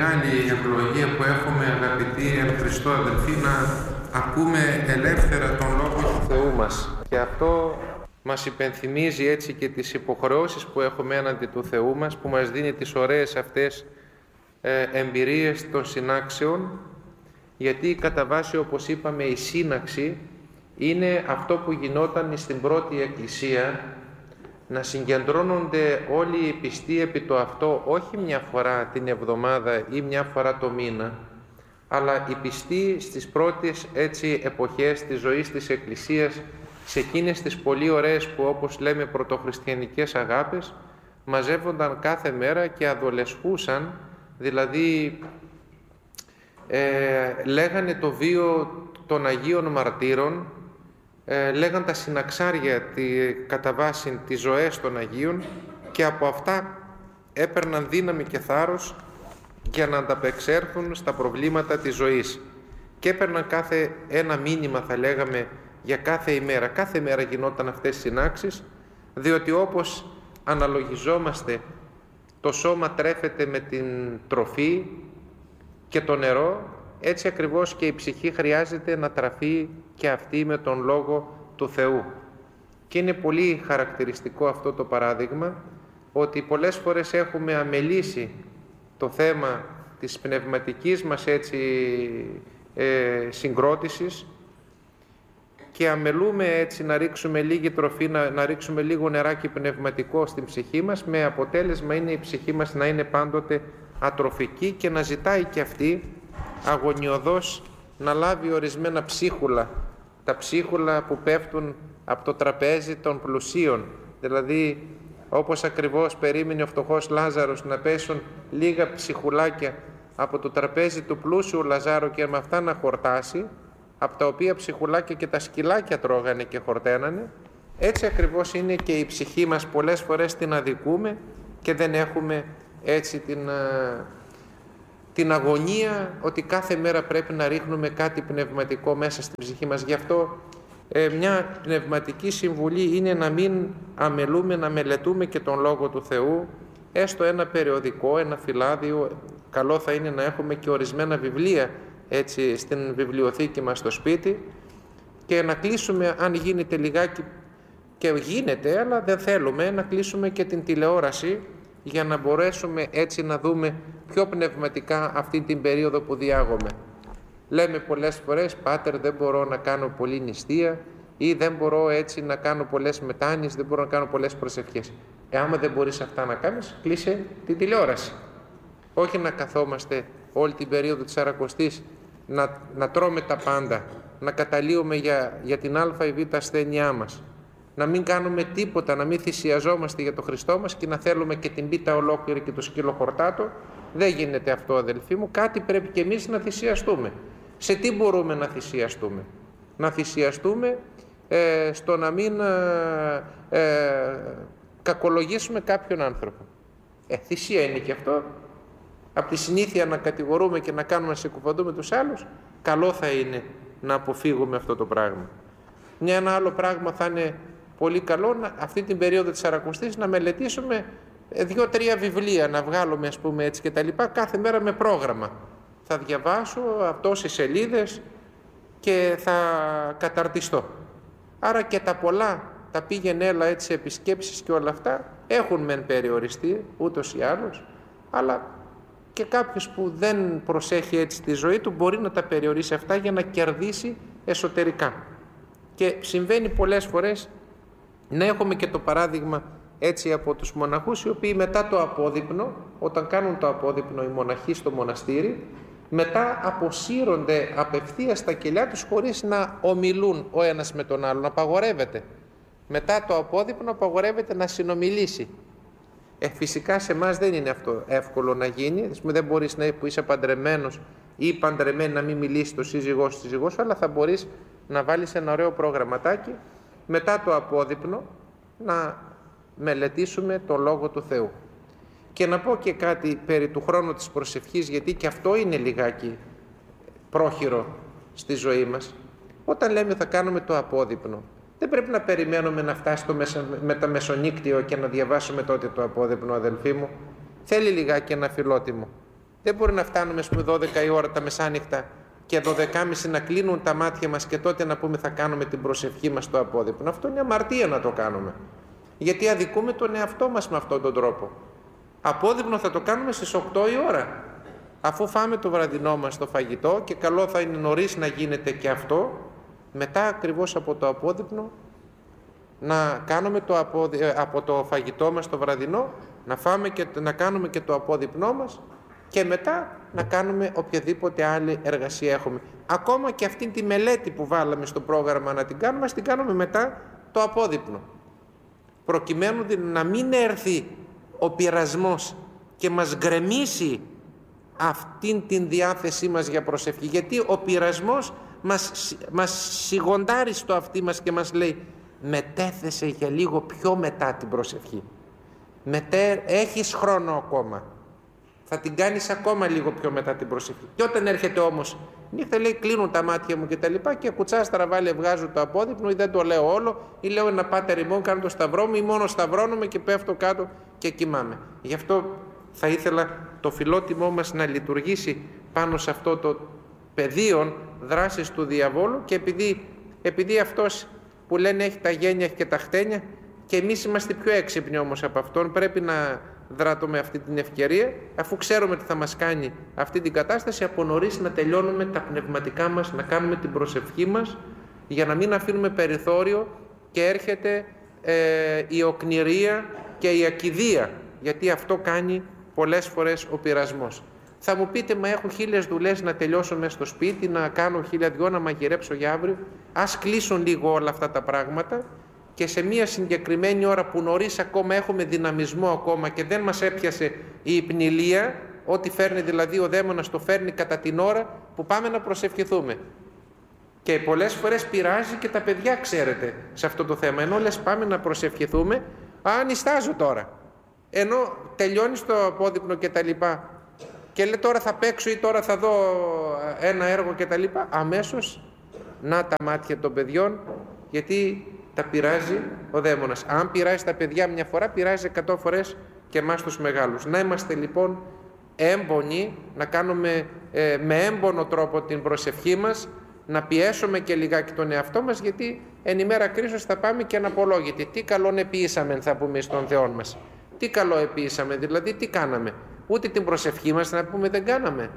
μεγάλη ευλογία που έχουμε, αγαπητοί εν Χριστώ αδελφοί, να ακούμε ελεύθερα τον Λόγο του Θεού μας. Και αυτό μας υπενθυμίζει έτσι και τις υποχρεώσεις που έχουμε έναντι του Θεού μας, που μας δίνει τις ωραίες αυτές εμπειρίες των συνάξεων, γιατί κατά βάση, όπως είπαμε, η σύναξη είναι αυτό που γινόταν στην πρώτη Εκκλησία, να συγκεντρώνονται όλοι οι πιστοί επί το αυτό, όχι μια φορά την εβδομάδα ή μια φορά το μήνα, αλλά οι πιστοί στις πρώτες έτσι εποχές της ζωής της Εκκλησίας, σε εκείνες τις πολύ ωραίες που, όπως λέμε, πρωτοχριστιανικές αγάπες, μαζεύονταν κάθε μέρα και αδολεσχούσαν, δηλαδή λέγανε το βίο των Αγίων Μαρτύρων, λέγαν τα συναξάρια κατά βάση τις ζωές των Αγίων, και από αυτά έπαιρναν δύναμη και θάρρος για να ανταπεξέλθουν στα προβλήματα της ζωής, και έπαιρναν κάθε ένα μήνυμα, θα λέγαμε, για κάθε ημέρα. Κάθε μέρα γινόταν αυτές οι συνάξεις, διότι όπως αναλογιζόμαστε το σώμα τρέφεται με την τροφή και το νερό, έτσι ακριβώς και η ψυχή χρειάζεται να τραφεί και αυτή με τον Λόγο του Θεού. Και είναι πολύ χαρακτηριστικό αυτό το παράδειγμα, ότι πολλές φορές έχουμε αμελήσει το θέμα της πνευματικής μας έτσι συγκρότησης, και αμελούμε έτσι να ρίξουμε λίγη τροφή, να ρίξουμε λίγο νεράκι πνευματικό στην ψυχή μας, με αποτέλεσμα είναι η ψυχή μας να είναι πάντοτε ατροφική και να ζητάει και αυτή αγωνιωδώς να λάβει ορισμένα ψίχουλα, τα ψίχουλα που πέφτουν από το τραπέζι των πλουσίων. Δηλαδή, όπως ακριβώς περίμενε ο φτωχός Λάζαρος να πέσουν λίγα ψιχουλάκια από το τραπέζι του πλούσιου Λαζάρου και με αυτά να χορτάσει, από τα οποία ψιχουλάκια και τα σκυλάκια τρώγανε και χορταίνανε, έτσι ακριβώς είναι και η ψυχή μας. Πολλές φορές την αδικούμε και δεν έχουμε έτσι την αγωνία ότι κάθε μέρα πρέπει να ρίχνουμε κάτι πνευματικό μέσα στην ψυχή μας. Γι' αυτό μια πνευματική συμβουλή είναι να μην αμελούμε, να μελετούμε και τον Λόγο του Θεού, έστω ένα περιοδικό, ένα φυλάδιο. Καλό θα είναι να έχουμε και ορισμένα βιβλία έτσι στην βιβλιοθήκη μας στο σπίτι, και να κλείσουμε, αν γίνεται λιγάκι, και γίνεται αλλά δεν θέλουμε, να κλείσουμε και την τηλεόραση, για να μπορέσουμε έτσι να δούμε πιο πνευματικά αυτή την περίοδο που διάγουμε. Λέμε πολλές φορές, «Πάτερ, δεν μπορώ να κάνω πολλή νηστεία» ή «Δεν μπορώ έτσι να κάνω πολλές μετάνοιες, δεν μπορώ να κάνω πολλές προσευχές». Άμα δεν μπορείς αυτά να κάνεις, κλείσε την τηλεόραση. Όχι να καθόμαστε όλη την περίοδο της Σαρακοστής να τρώμε τα πάντα, να καταλύουμε για την α ή β ασθένειά μας, να μην κάνουμε τίποτα, να μην θυσιαζόμαστε για τον Χριστό μας και να θέλουμε και την πίτα ολόκληρη και το σκύλο χορτάτο. Δεν γίνεται αυτό, αδελφοί μου. Κάτι πρέπει και εμείς να θυσιαστούμε. Σε τι μπορούμε να θυσιαστούμε? Να θυσιαστούμε στο να μην κακολογήσουμε κάποιον άνθρωπο. Θυσία είναι και αυτό. Από τη συνήθεια να κατηγορούμε και να κάνουμε να συκοφαντούμε τους άλλους, καλό θα είναι να αποφύγουμε αυτό το πράγμα. Ένα άλλο πράγμα θα είναι πολύ καλό, αυτή την περίοδο της Σαρακοστής να μελετήσουμε 2-3 βιβλία, να βγάλουμε ας πούμε έτσι και τα λοιπά, κάθε μέρα με πρόγραμμα. Θα διαβάσω τόσες σελίδες και θα καταρτιστώ. Άρα και τα πολλά, τα πήγαινε έλα έτσι επισκέψεις και όλα αυτά, έχουν μεν περιοριστεί ούτως ή άλλως, αλλά και κάποιος που δεν προσέχει έτσι τη ζωή του μπορεί να τα περιορίσει αυτά για να κερδίσει εσωτερικά. Και συμβαίνει πολλές φορές να έχουμε και το παράδειγμα έτσι από τους μοναχούς, οι οποίοι μετά το απόδειπνο, όταν κάνουν το απόδειπνο οι μοναχοί στο μοναστήρι, μετά αποσύρονται απευθείας στα κελιά τους χωρίς να ομιλούν ο ένας με τον άλλον. Απαγορεύεται. Μετά το απόδειπνο απαγορεύεται να συνομιλήσει. Φυσικά σε εμάς δεν είναι αυτό εύκολο να γίνει. Δεν μπορείς που είσαι παντρεμένος ή παντρεμένη να μην μιλήσει το σύζυγό σου, σύζυγό σου, αλλά θα μπορείς να βάλεις ένα ωραίο προγραμματάκι μετά το απόδειπνο να μελετήσουμε το Λόγο του Θεού. Και να πω και κάτι περί του χρόνου της προσευχής, γιατί και αυτό είναι λιγάκι πρόχειρο στη ζωή μας. Όταν λέμε θα κάνουμε το απόδειπνο, δεν πρέπει να περιμένουμε να φτάσει το μεταμεσονύκτιο και να διαβάσουμε τότε το απόδειπνο, αδελφοί μου. Θέλει λιγάκι ένα φιλότιμο. Δεν μπορεί να φτάνουμε 12 η ώρα τα μεσάνυχτα και 12.30 να κλείνουν τα μάτια μας και τότε να πούμε θα κάνουμε την προσευχή μας στο απόδειπνο. Αυτό είναι αμαρτία να το κάνουμε. Γιατί αδικούμε τον εαυτό μας με αυτόν τον τρόπο. Απόδειπνο θα το κάνουμε στις 8 η ώρα. Αφού φάμε το βραδινό μας το φαγητό, και καλό θα είναι νωρίς να γίνεται και αυτό, μετά ακριβώς από το απόδειπνο να κάνουμε από το φαγητό μας το βραδινό, να φάμε και να κάνουμε και το απόδειπνό μας και μετά να κάνουμε οποιαδήποτε άλλη εργασία έχουμε. Ακόμα και αυτή τη μελέτη που βάλαμε στο πρόγραμμα να την κάνουμε, την κάνουμε μετά το απόδειπνο. Προκειμένου να μην έρθει ο πειρασμός και μας γκρεμίσει αυτήν την διάθεσή μας για προσευχή. Γιατί ο πειρασμός μας σιγοντάρει στο αυτί μας και μας λέει μετέθεσε για λίγο πιο μετά την προσευχή. Έχεις χρόνο ακόμα. Θα την κάνεις ακόμα λίγο πιο μετά την προσευχή. Και όταν έρχεται όμως νύχτα, λέει κλείνουν τα μάτια μου και τα λοιπά και κουτσά στραβάλε βγάζω το απόδειπνο ή δεν το λέω όλο ή λέω ένα πάτερ ημών, κάνω το σταυρό μου ή μόνο σταυρώνομαι και πέφτω κάτω και κοιμάμαι. Γι' αυτό θα ήθελα το φιλότιμό μας να λειτουργήσει πάνω σε αυτό το πεδίο δράσης του διαβόλου και επειδή αυτός που λένε έχει τα γένια, έχει και τα χτένια και εμείς είμαστε πιο έξυπνοι όμως από αυτόν, πρέπει να δράτουμε αυτή την ευκαιρία, αφού ξέρουμε τι θα μας κάνει αυτή την κατάσταση, από νωρίς να τελειώνουμε τα πνευματικά μας, να κάνουμε την προσευχή μας για να μην αφήνουμε περιθώριο και έρχεται η οκνηρία και η ακηδία, γιατί αυτό κάνει πολλές φορές ο πειρασμός. Θα μου πείτε, μα έχω 1000 δουλειές να τελειώσω μέσα στο σπίτι, να κάνω 1002 να μαγειρέψω για αύριο. Ας κλείσουν λίγο όλα αυτά τα πράγματα και σε μια συγκεκριμένη ώρα που νωρίς ακόμα έχουμε δυναμισμό ακόμα και δεν μας έπιασε η υπνηλία, ό,τι φέρνει δηλαδή ο δαίμονας το φέρνει κατά την ώρα που πάμε να προσευχηθούμε. Και πολλές φορές πειράζει και τα παιδιά, ξέρετε, σε αυτό το θέμα. Ενώ λες πάμε να προσευχηθούμε, νιστάζω τώρα. Ενώ τελειώνεις το απόδειπνο και τα λοιπά και λέει τώρα θα παίξω ή τώρα θα δω ένα έργο και τα λοιπά, αμέσως να τα μάτια των παιδιών, γιατί τα πειράζει ο δαίμονας. Αν πειράζει τα παιδιά μια φορά, πειράζει 100 φορές και εμάς τους μεγάλους. Να είμαστε λοιπόν έμπονοι, να κάνουμε με έμπονο τρόπο την προσευχή μας, να πιέσουμε και λιγάκι τον εαυτό μας, γιατί εν ημέρα κρίσεως θα πάμε και αναπολόγητοι. Τι καλόν επίησαμε, θα πούμε στον Θεό μας. Τι καλό επίησαμε, δηλαδή τι κάναμε. Ούτε την προσευχή μας να πούμε δεν κάναμε.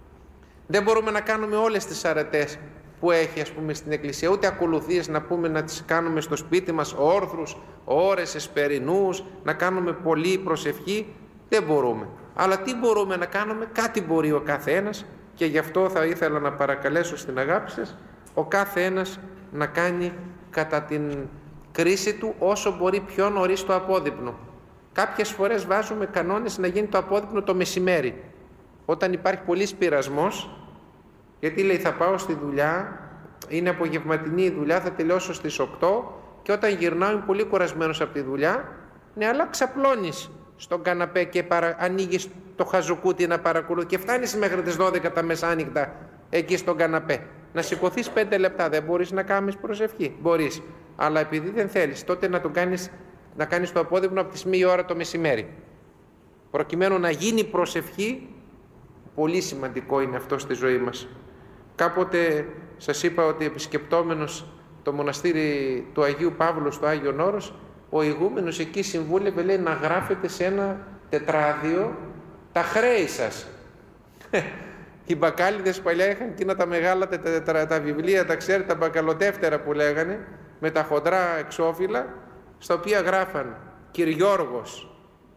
Δεν μπορούμε να κάνουμε όλες τις αρετές που έχει ας πούμε στην Εκκλησία, ούτε ακολουθίες να πούμε να τις κάνουμε στο σπίτι μας όρθρους, ώρες, εσπερινούς, να κάνουμε πολλή προσευχή. Δεν μπορούμε. Αλλά τι μπορούμε να κάνουμε, κάτι μπορεί ο κάθε ένας, και γι' αυτό θα ήθελα να παρακαλέσω στην αγάπη σας ο κάθε ένας να κάνει κατά την κρίση του όσο μπορεί πιο νωρίς το απόδειπνο. Κάποιες φορές βάζουμε κανόνες να γίνει το απόδειπνο το μεσημέρι, όταν υπάρχει πολύς πειρασμός, γιατί λέει θα πάω στη δουλειά, είναι απογευματινή η δουλειά, θα τελειώσω στις 8 και όταν γυρνάω είμαι πολύ κουρασμένος από τη δουλειά. Ναι, αλλά ξαπλώνεις στον καναπέ και ανοίγεις το χαζοκούτι να παρακολουθείς και φτάνεις μέχρι τις 12 τα μεσάνυχτα εκεί στον καναπέ. Να σηκωθείς 5 λεπτά, δεν μπορείς να κάνεις προσευχή? Μπορείς, αλλά επειδή δεν θέλεις, τότε να κάνεις το απόδειπνο από τις 1 ώρα το μεσημέρι, προκειμένου να γίνει προσευχή. Πολύ σημαντικό είναι αυτό στη ζωή μας. Κάποτε σας είπα ότι επισκεπτόμενος το μοναστήρι του Αγίου Παύλου στο Άγιον Όρος, ο ηγούμενος εκεί συμβούλευε, λέει, να γράφετε σε ένα τετράδιο τα χρέη σας. Οι μπακάλιδες παλιά είχαν εκείνα τα μεγάλα τα βιβλία, τα ξέρετε, τα μπακαλοτεύτερα που λέγανε, με τα χοντρά εξώφυλλα, στα οποία γράφαν Κυριόργος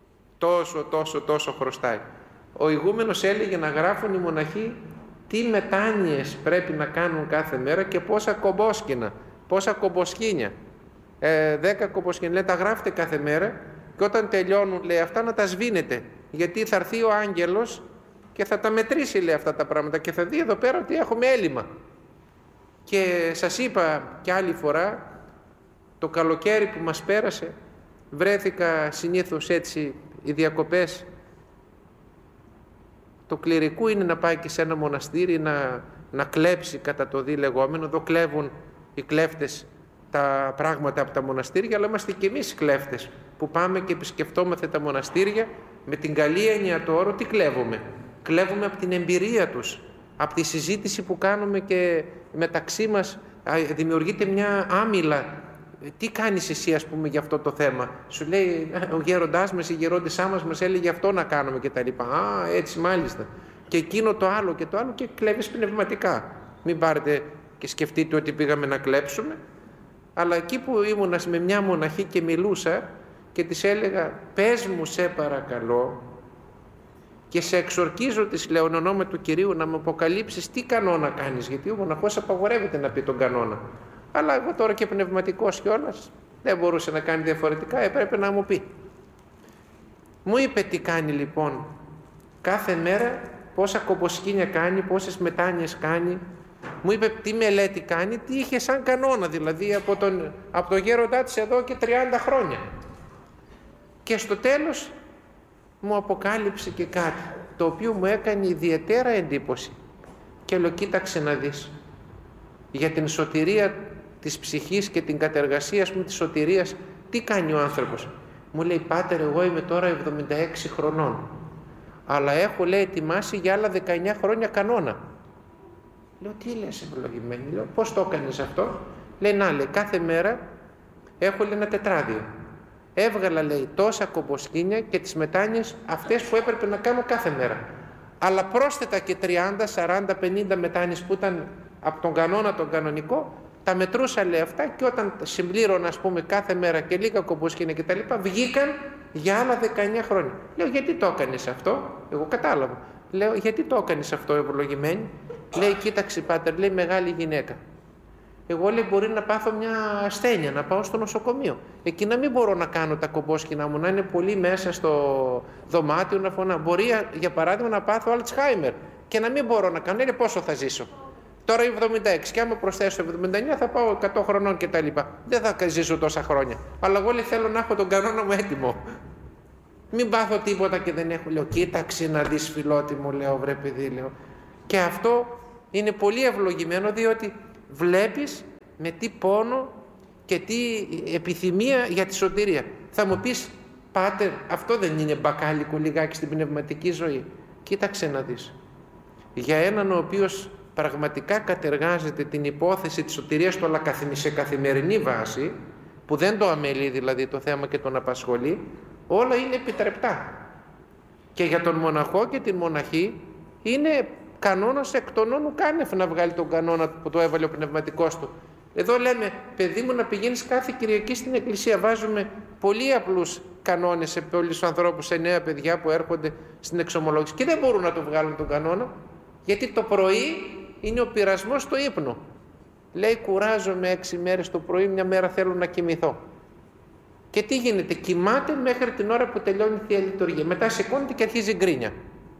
τόσο χρωστάει. Ο ηγούμενος έλεγε να γράφουν οι μοναχοί τι μετάνοιες πρέπει να κάνουν κάθε μέρα και πόσα κομπόσκινα, πόσα κομποσχήνια. 10 κομποσχήνια, λέει, τα γράφετε κάθε μέρα και όταν τελειώνουν, λέει, αυτά να τα σβήνετε, γιατί θα έρθει ο άγγελος και θα τα μετρήσει, λέει, αυτά τα πράγματα και θα δει εδώ πέρα ότι έχουμε έλλειμμα. Και σας είπα και άλλη φορά, το καλοκαίρι που μας πέρασε, βρέθηκα συνήθως έτσι οι διακοπές το κληρικού είναι να πάει και σε ένα μοναστήρι να κλέψει κατά το δι λεγόμενο. Εδώ κλέβουν οι κλέφτες τα πράγματα από τα μοναστήρια, αλλά είμαστε και εμείς κλέφτες που πάμε και επισκεφτόμαστε τα μοναστήρια με την καλή έννοια του όρου. Τι κλέβουμε? κλέβουμε από την εμπειρία τους, από τη συζήτηση που κάνουμε και μεταξύ μας δημιουργείται μια άμυλα. Τι κάνεις εσύ, ας πούμε, για αυτό το θέμα? Σου λέει ο γέροντάς μας, η γερόντισσά μας έλεγε αυτό να κάνουμε και τα λοιπά. Α, έτσι μάλιστα. Και εκείνο το άλλο και το άλλο, και κλέβεις πνευματικά. Μην πάρετε και σκεφτείτε ότι πήγαμε να κλέψουμε. Αλλά εκεί που ήμουνα με μια μοναχή και μιλούσα και της έλεγα, πες μου σε παρακαλώ, και σε εξορκίζω, της λέω, εν ονόμα του Κυρίου, να μου αποκαλύψεις τι κανόνα κάνεις, γιατί ο μοναχός απαγορεύεται να πει τον κανόνα. Αλλά εγώ τώρα και πνευματικός κιόλας δεν μπορούσε να κάνει διαφορετικά, έπρεπε να μου πει. Μου είπε τι κάνει λοιπόν κάθε μέρα, πόσα κομποσκήνια κάνει, πόσες μετάνοιες κάνει. Μου είπε τι μελέτη κάνει, τι είχε σαν κανόνα, δηλαδή από τον γέροντά της εδώ και 30 χρόνια. Και στο τέλος μου αποκάλυψε και κάτι, το οποίο μου έκανε ιδιαίτερα εντύπωση. Και λέω, κοίταξε να δεις, για την σωτηρία της ψυχής και την κατεργασία, ας πούμε, της σωτηρίας, τι κάνει ο άνθρωπος? Μου λέει, πάτερ, εγώ είμαι τώρα 76 χρονών, αλλά έχω, λέει, ετοιμάσει για άλλα 19 χρόνια κανόνα. Λέω, τι λες ευλογημένη? Λέω, πώς το έκανες αυτό? Λέει, να, λέει, κάθε μέρα έχω, λέει, ένα τετράδιο. Έβγαλα, λέει, τόσα κομποσκήνια και τις μετάνοιες αυτές που έπρεπε να κάνω κάθε μέρα. Αλλά πρόσθετα και 30, 40, 50 μετάνοιες που ήταν από τον κανόνα τον κανονικό, τα μετρούσα, λέει, αυτά, και όταν συμπλήρωνα, ας πούμε, κάθε μέρα και λίγα κομποσκήνια και τα λοιπά, βγήκαν για άλλα 19 χρόνια. Λέω, γιατί το έκανες αυτό? Εγώ κατάλαβα. Λέω, γιατί το έκανες αυτό, ευλογημένη? Λέει, κοίταξε, πάτερ, λέει, μεγάλη γυναίκα. Εγώ, λέει, μπορεί να πάθω μια ασθένεια, να πάω στο νοσοκομείο. Εκεί να μην μπορώ να κάνω τα κομποσκηνά μου, να είναι πολύ μέσα στο δωμάτιο να φωνά. Μπορεί, για παράδειγμα, να πάθω Αλτσχάιμερ και να μην μπορώ να κάνω. Λέει, πόσο θα ζήσω? Τώρα 76, και άμα προσθέσω 79 θα πάω 100 χρονών κτλ. Δεν θα ζήσω τόσα χρόνια. Αλλά εγώ, λέει, θέλω να έχω τον κανόνα μου έτοιμο. Μην πάθω τίποτα και δεν έχω. Λέω, κοίταξε να δεις, φιλότη μου, λέω, βρε παιδί, λέω. Και αυτό είναι πολύ ευλογημένο, διότι βλέπεις με τι πόνο και τι επιθυμία για τη σωτηρία. Θα μου πεις, πάτερ, αυτό δεν είναι μπακάλικο λιγάκι στην πνευματική ζωή? Κοίταξε να δεις. Για έναν ο οποίος πραγματικά κατεργάζεται την υπόθεση της σωτηρίας του, αλλά σε καθημερινή βάση, που δεν το αμελεί δηλαδή το θέμα και τον απασχολεί, όλα είναι επιτρεπτά. Και για τον μοναχό και την μοναχή είναι κανόνας εκ των όνου κάνευ να βγάλει τον κανόνα που το έβαλε ο πνευματικός του. Εδώ λέμε, παιδί μου, να πηγαίνεις κάθε Κυριακή στην εκκλησία. Βάζουμε πολύ απλούς κανόνες σε πολλούς ανθρώπους, σε νέα παιδιά που έρχονται στην εξομολόγηση και δεν μπορούν να το βγάλουν τον κανόνα, γιατί το πρωί είναι ο πειρασμός στο ύπνο. Λέει, κουράζομαι 6 μέρες το πρωί, μια μέρα θέλω να κοιμηθώ. Και τι γίνεται? Κοιμάται μέχρι την ώρα που τελειώνει η Θεία Λειτουργία. Μετά σηκώνεται και αρχίζει γκρίνια.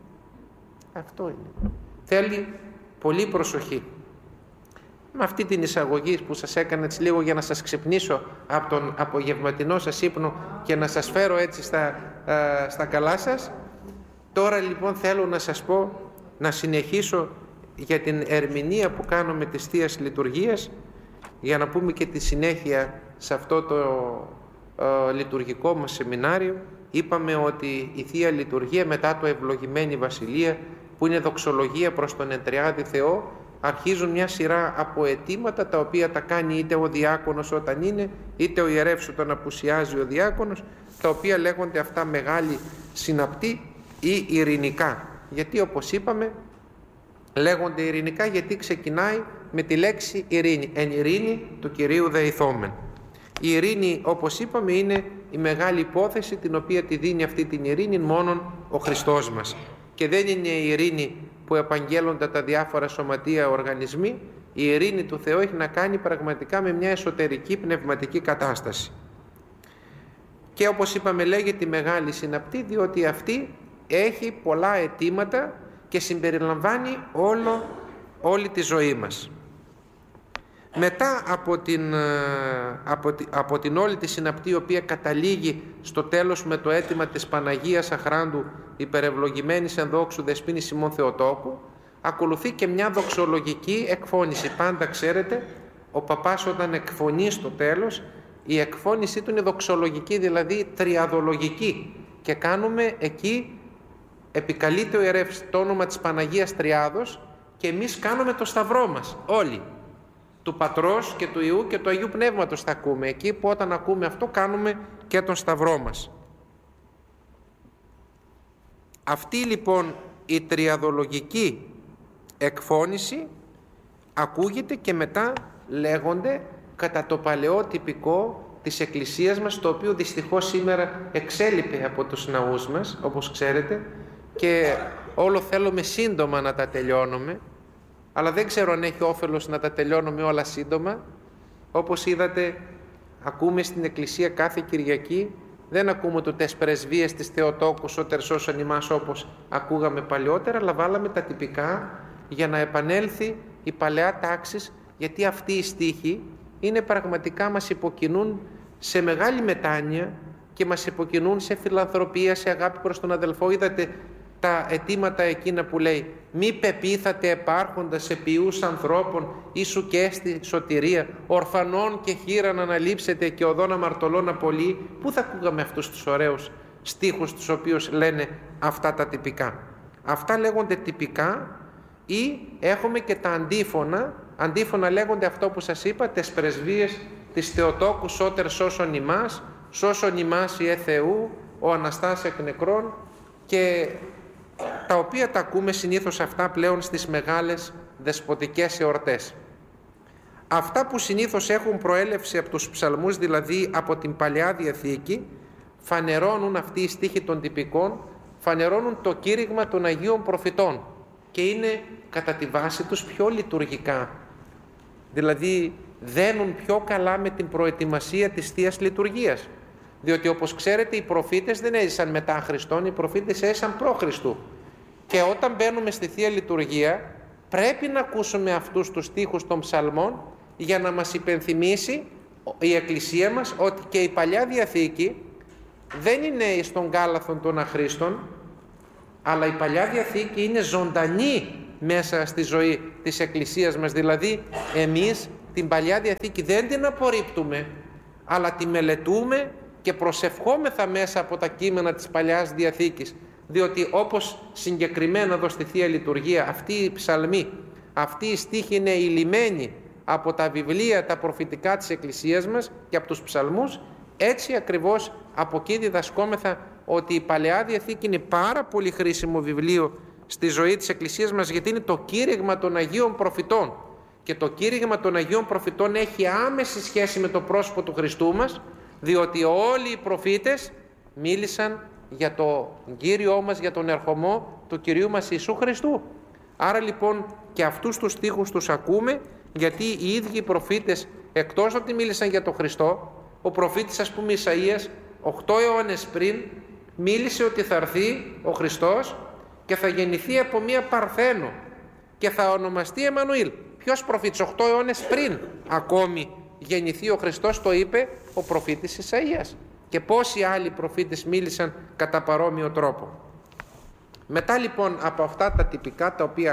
Αυτό είναι. Θέλει πολύ προσοχή. Με αυτή την εισαγωγή που σας έκανα έτσι λίγο για να σας ξυπνήσω από τον απογευματινό σας ύπνο και να σας φέρω έτσι στα καλά σας, τώρα λοιπόν θέλω να σας πω, να συνεχίσω για την ερμηνεία που κάνουμε της Θείας Λειτουργίας, για να πούμε και τη συνέχεια σε αυτό το λειτουργικό μας σεμινάριο. Είπαμε ότι η Θεία Λειτουργία μετά το Ευλογημένη Βασιλεία, που είναι δοξολογία προς τον Εντριάδη Θεό, αρχίζουν μια σειρά από αιτήματα, τα οποία τα κάνει είτε ο διάκονος όταν είναι, είτε ο ιερεύς όταν απουσιάζει ο διάκονος, τα οποία λέγονται αυτά μεγάλη συναπτή ή ειρηνικά. Γιατί, όπως είπαμε, λέγονται ειρηνικά γιατί ξεκινάει με τη λέξη ειρήνη. Εν ειρήνη του Κυρίου δεηθόμεν. Η ειρήνη, όπως είπαμε, είναι η μεγάλη υπόθεση, την οποία τη δίνει αυτή την ειρήνη μόνον ο Χριστός μας. Και δεν είναι η ειρήνη που επαγγέλλονται τα διάφορα σωματεία οργανισμοί. Η ειρήνη του Θεού έχει να κάνει πραγματικά με μια εσωτερική πνευματική κατάσταση. Και όπως είπαμε, λέγεται μεγάλη συναπτή διότι αυτή έχει πολλά αιτήματα και συμπεριλαμβάνει όλη τη ζωή μας. Μετά από την όλη τη συναπτή, η οποία καταλήγει στο τέλος με το αίτημα της Παναγίας Αχράντου υπερευλογημένης εν δόξου Δεσποίνης Σιμών Θεοτόκου, ακολουθεί και μια δοξολογική εκφώνηση. Πάντα ξέρετε, ο παπάς όταν εκφωνεί στο τέλος, η εκφώνησή του είναι δοξολογική, δηλαδή τριαδολογική, και κάνουμε εκεί επικαλείται ο ιερεύς το όνομα της Παναγίας Τριάδος και εμείς κάνουμε το σταυρό μας όλοι. Του Πατρός και του Υιού και του Αγίου Πνεύματος θα ακούμε. Εκεί που όταν ακούμε αυτό κάνουμε και τον σταυρό μας. Αυτή λοιπόν η τριαδολογική εκφώνηση ακούγεται και μετά λέγονται κατά το παλαιό τυπικό της Εκκλησίας μας, το οποίο δυστυχώς σήμερα εξέλιπε από τους ναούς μας, όπως ξέρετε, και όλο θέλουμε σύντομα να τα τελειώνουμε, αλλά δεν ξέρω αν έχει όφελος να τα τελειώνουμε όλα σύντομα. Όπως είδατε, ακούμε στην Εκκλησία κάθε Κυριακή, δεν ακούμε το τες πρεσβείες της Θεοτόκου σώτερ σώσον ημάς όπως ακούγαμε παλιότερα, αλλά βάλαμε τα τυπικά για να επανέλθει η παλαιά τάξη, γιατί αυτοί οι στίχοι είναι πραγματικά, μας υποκινούν σε μεγάλη μετάνοια και μας υποκινούν σε φιλανθρωπία, σε αγάπη προς τον αδελφό. Είδατε τα αιτήματα εκείνα που λέει «Μη πεπίθατε επάρχοντας επίους ανθρώπων, ίσου και έστι σωτηρία, ορφανών και χείραν αναλείψετε και οδόν αμαρτωλών απολύει». Πού θα ακούγαμε αυτούς τους ωραίους στίχους τους οποίους λένε αυτά τα τυπικά? Αυτά λέγονται τυπικά, ή έχουμε και τα αντίφωνα. Αντίφωνα λέγονται αυτό που σας είπα, τες πρεσβείες της Θεοτόκου σώτερ σώσον ημάς, σώσον ημάς Ιε Θεού, ο Αναστάς εκ νεκρών, και τα οποία τα ακούμε συνήθως αυτά πλέον στις μεγάλες δεσποτικές εορτές. Αυτά που συνήθως έχουν προέλευση από τους ψαλμούς, δηλαδή από την Παλαιά Διαθήκη, φανερώνουν αυτοί οι στίχοι των τυπικών, φανερώνουν το κήρυγμα των Αγίων Προφητών και είναι κατά τη βάση τους πιο λειτουργικά. Δηλαδή δένουν πιο καλά με την προετοιμασία της Θείας Λειτουργίας. Διότι όπως ξέρετε οι προφήτες δεν έζησαν μετά Χριστόν, οι προφήτες έζησαν προ Χριστού. Και όταν μπαίνουμε στη Θεία Λειτουργία πρέπει να ακούσουμε αυτούς τους στίχους των ψαλμών για να μας υπενθυμίσει η Εκκλησία μας ότι και η Παλιά Διαθήκη δεν είναι στον κάλαθον των αχρήστων, αλλά η Παλιά Διαθήκη είναι ζωντανή μέσα στη ζωή της Εκκλησίας μας. Δηλαδή εμείς την Παλιά Διαθήκη δεν την απορρίπτουμε, αλλά τη μελετούμε και προσευχόμεθα μέσα από τα κείμενα της Παλαιάς Διαθήκης, διότι όπως συγκεκριμένα εδώ στη Θεία Λειτουργία αυτοί οι ψαλμοί, αυτοί οι στίχοι είναι υλημένοι από τα βιβλία τα προφητικά της Εκκλησίας μας και από τους ψαλμούς, έτσι ακριβώς από εκεί διδασκόμεθα ότι η Παλαιά Διαθήκη είναι πάρα πολύ χρήσιμο βιβλίο στη ζωή της Εκκλησίας μας, γιατί είναι το κήρυγμα των Αγίων Προφητών, και το κήρυγμα των Αγίων Προφητών έχει άμεση σχέση με το πρόσωπο του Χριστού μας, διότι όλοι οι προφήτες μίλησαν για το Κύριό μας, για τον ερχομό του Κυρίου μας Ιησού Χριστού. Άρα λοιπόν και αυτούς τους στίχους τους ακούμε, γιατί οι ίδιοι οι προφήτες, εκτός ότι μίλησαν για τον Χριστό, ο προφήτης ας πούμε Ισαΐας 8 αιώνες πριν μίλησε ότι θα έρθει ο Χριστός και θα γεννηθεί από μία Παρθένο και θα ονομαστεί Εμμανουήλ. Ποιος προφήτης? 8 αιώνες πριν ακόμη γεννηθεί ο Χριστός το είπε ο προφήτης Ισαΐας. Και πόσοι άλλοι προφήτες μίλησαν κατά παρόμοιο τρόπο. Μετά λοιπόν από αυτά τα τυπικά τα οποία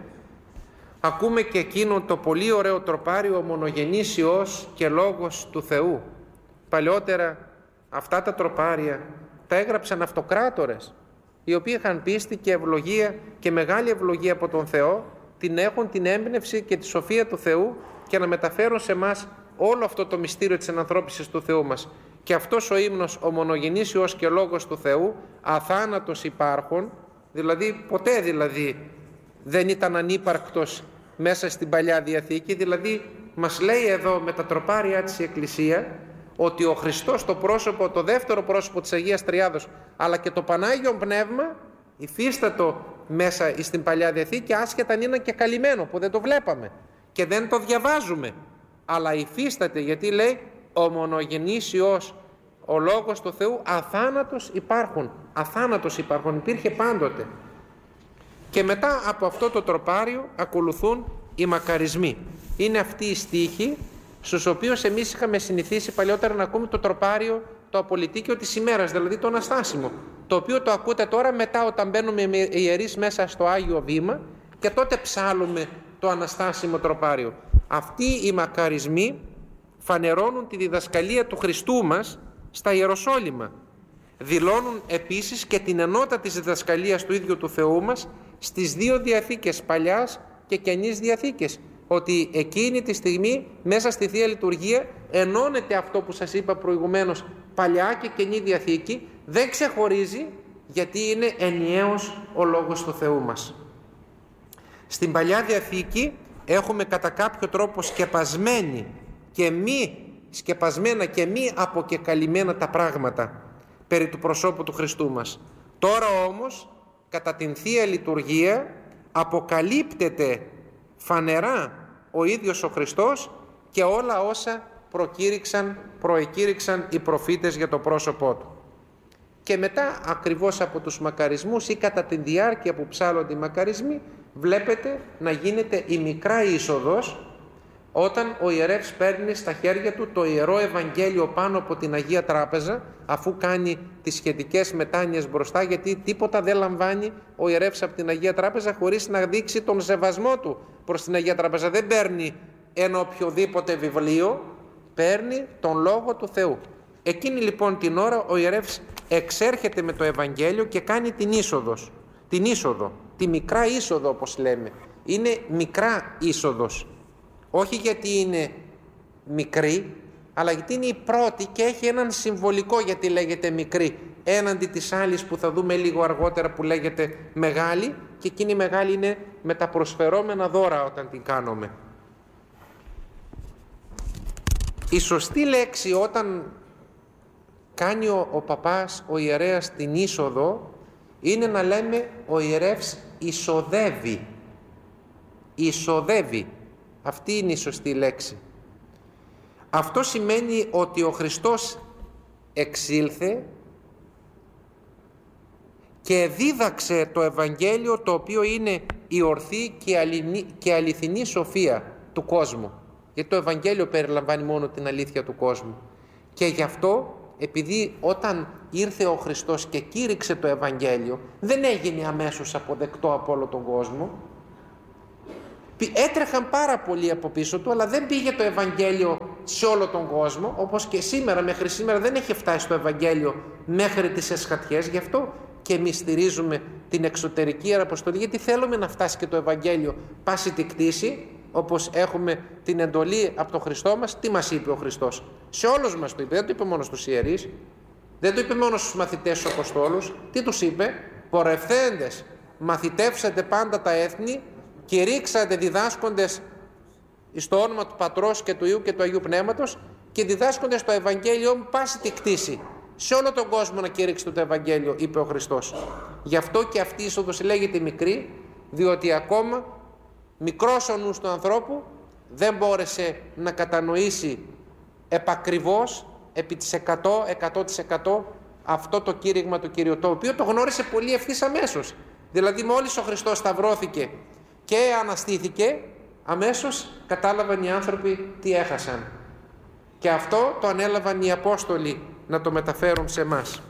ακούμε και εκείνο το πολύ ωραίο τροπάριο «Ο μονογενής Υιός και Λόγος του Θεού». Παλαιότερα αυτά τα τροπάρια τα έγραψαν αυτοκράτορες, οι οποίοι είχαν πίστη και ευλογία και μεγάλη ευλογία από τον Θεό, την έχουν την έμπνευση και τη σοφία του Θεού και να μεταφέρουν σε εμάς όλο αυτό το μυστήριο της ενανθρώπισης του Θεού μας. Και αυτός ο ύμνος, ο μονογενής Υιός και Λόγος του Θεού, αθάνατος υπάρχων, δηλαδή ποτέ δεν ήταν ανύπαρκτος μέσα στην Παλιά Διαθήκη, δηλαδή μας λέει εδώ με τα τροπάρια της η Εκκλησία ότι ο Χριστός το πρόσωπο, το δεύτερο πρόσωπο της Αγίας Τριάδος, αλλά και το Πανάγιον Πνεύμα υφίστατο μέσα στην Παλιά Διαθήκη, άσχετα αν είναι και καλυμμένο που δεν το βλέπαμε και δεν το διαβάζουμε, αλλά υφίσταται, γιατί λέει ο μονογενής Υιός, ο Λόγος του Θεού, αθάνατος υπάρχουν. Αθάνατος υπάρχουν, υπήρχε πάντοτε. Και μετά από αυτό το τροπάριο ακολουθούν οι μακαρισμοί. Είναι αυτοί οι στίχοι στους οποίους εμείς είχαμε συνηθίσει παλιότερα να ακούμε το τροπάριο, το απολυτίκιο της ημέρας, δηλαδή το Αναστάσιμο, το οποίο το ακούτε τώρα μετά όταν μπαίνουμε οι ιερείς μέσα στο Άγιο Βήμα και τότε ψάλουμε το Αναστάσιμο τροπάριο. Αυτοί οι μακαρισμοί φανερώνουν τη διδασκαλία του Χριστού μας στα Ιεροσόλυμα. δηλώνουν επίσης και την ενότητα της διδασκαλίας του ίδιου του Θεού μας στις δύο Διαθήκες, Παλιάς και Καινής Διαθήκες, ότι εκείνη τη στιγμή μέσα στη Θεία Λειτουργία ενώνεται αυτό που σας είπα προηγουμένως, Παλιά και Καινή Διαθήκη, δεν ξεχωρίζει, γιατί είναι ενιαίος ο Λόγος του Θεού μας. Στην Παλιά Διαθήκη έχουμε κατά κάποιο τρόπο σκεπασμένα και μη αποκεκαλυμμένα τα πράγματα περί του προσώπου του Χριστού μας. Τώρα όμως κατά την Θεία Λειτουργία αποκαλύπτεται φανερά ο ίδιος ο Χριστός και όλα όσα προεκήρυξαν οι προφήτες για το πρόσωπό Του. Και μετά ακριβώς από τους μακαρισμούς ή κατά τη διάρκεια που ψάλλονται οι μακαρισμοί, βλέπετε να γίνεται η μικρά είσοδος, όταν ο ιερεύς παίρνει στα χέρια του το Ιερό Ευαγγέλιο πάνω από την Αγία Τράπεζα, αφού κάνει τις σχετικές μετάνοιες μπροστά, γιατί τίποτα δεν λαμβάνει ο ιερεύς από την Αγία Τράπεζα χωρίς να δείξει τον σεβασμό του προς την Αγία Τράπεζα. Δεν παίρνει ένα οποιοδήποτε βιβλίο, παίρνει τον Λόγο του Θεού. Εκείνη λοιπόν την ώρα ο ιερεύς εξέρχεται με το Ευαγγέλιο και κάνει την είσοδο, τη μικρά είσοδο όπως λέμε. Είναι μικρά είσοδος. Όχι γιατί είναι μικρή, αλλά γιατί είναι η πρώτη και έχει έναν συμβολικό, γιατί λέγεται μικρή, έναντι της άλλης που θα δούμε λίγο αργότερα που λέγεται μεγάλη, και εκείνη η μεγάλη είναι με τα προσφερόμενα δώρα όταν την κάνουμε. Η σωστή λέξη όταν κάνει ο παπάς, ο ιερέας την είσοδο, είναι να λέμε ο ιερεύς εισοδεύει. Εισοδεύει. Αυτή είναι η σωστή λέξη. Αυτό σημαίνει ότι ο Χριστός εξήλθε και δίδαξε το Ευαγγέλιο, το οποίο είναι η ορθή και αληθινή σοφία του κόσμου. Γιατί το Ευαγγέλιο περιλαμβάνει μόνο την αλήθεια του κόσμου. Και γι' αυτό, επειδή όταν ήρθε ο Χριστός και κήρυξε το Ευαγγέλιο, δεν έγινε αμέσως αποδεκτό από όλο τον κόσμο. Έτρεχαν πάρα πολλοί από πίσω του, αλλά δεν πήγε το Ευαγγέλιο σε όλο τον κόσμο, όπως και σήμερα, μέχρι σήμερα δεν έχει φτάσει το Ευαγγέλιο μέχρι τις εσχατιές. Γι' αυτό και εμείς στηρίζουμε την εξωτερική Ιεραποστολή, γιατί θέλουμε να φτάσει και το Ευαγγέλιο πάση τη κτήση, όπως έχουμε την εντολή από τον Χριστό μας. Τι μας είπε ο Χριστός? Σε όλους μας το είπε, δεν το είπε μόνο στους ιερείς, δεν το είπε μόνο στους μαθητές, στους Αποστόλους. Τι τους είπε? Πορευθέντες, μαθητεύσατε πάντα τα έθνη, κηρύξατε διδάσκοντες στο όνομα του Πατρός και του Υιού και του Αγίου Πνεύματος, και διδάσκοντες το Ευαγγέλιο μου πάση τη κτήση. Σε όλο τον κόσμο να κηρύξετε το Ευαγγέλιο, είπε ο Χριστός. Γι' αυτό και αυτή η είσοδος λέγεται μικρή, διότι ακόμα μικρός ο νους του ανθρώπου δεν μπόρεσε να κατανοήσει επακριβώς, επί της 100% αυτό το κήρυγμα του Κυρίου, το οποίο το γνώρισε πολύ ευθύς αμέσως. Δηλαδή μόλις ο Χριστός σταυρώθηκε και αναστήθηκε, αμέσως κατάλαβαν οι άνθρωποι τι έχασαν. Και αυτό το ανέλαβαν οι Απόστολοι να το μεταφέρουν σε εμάς.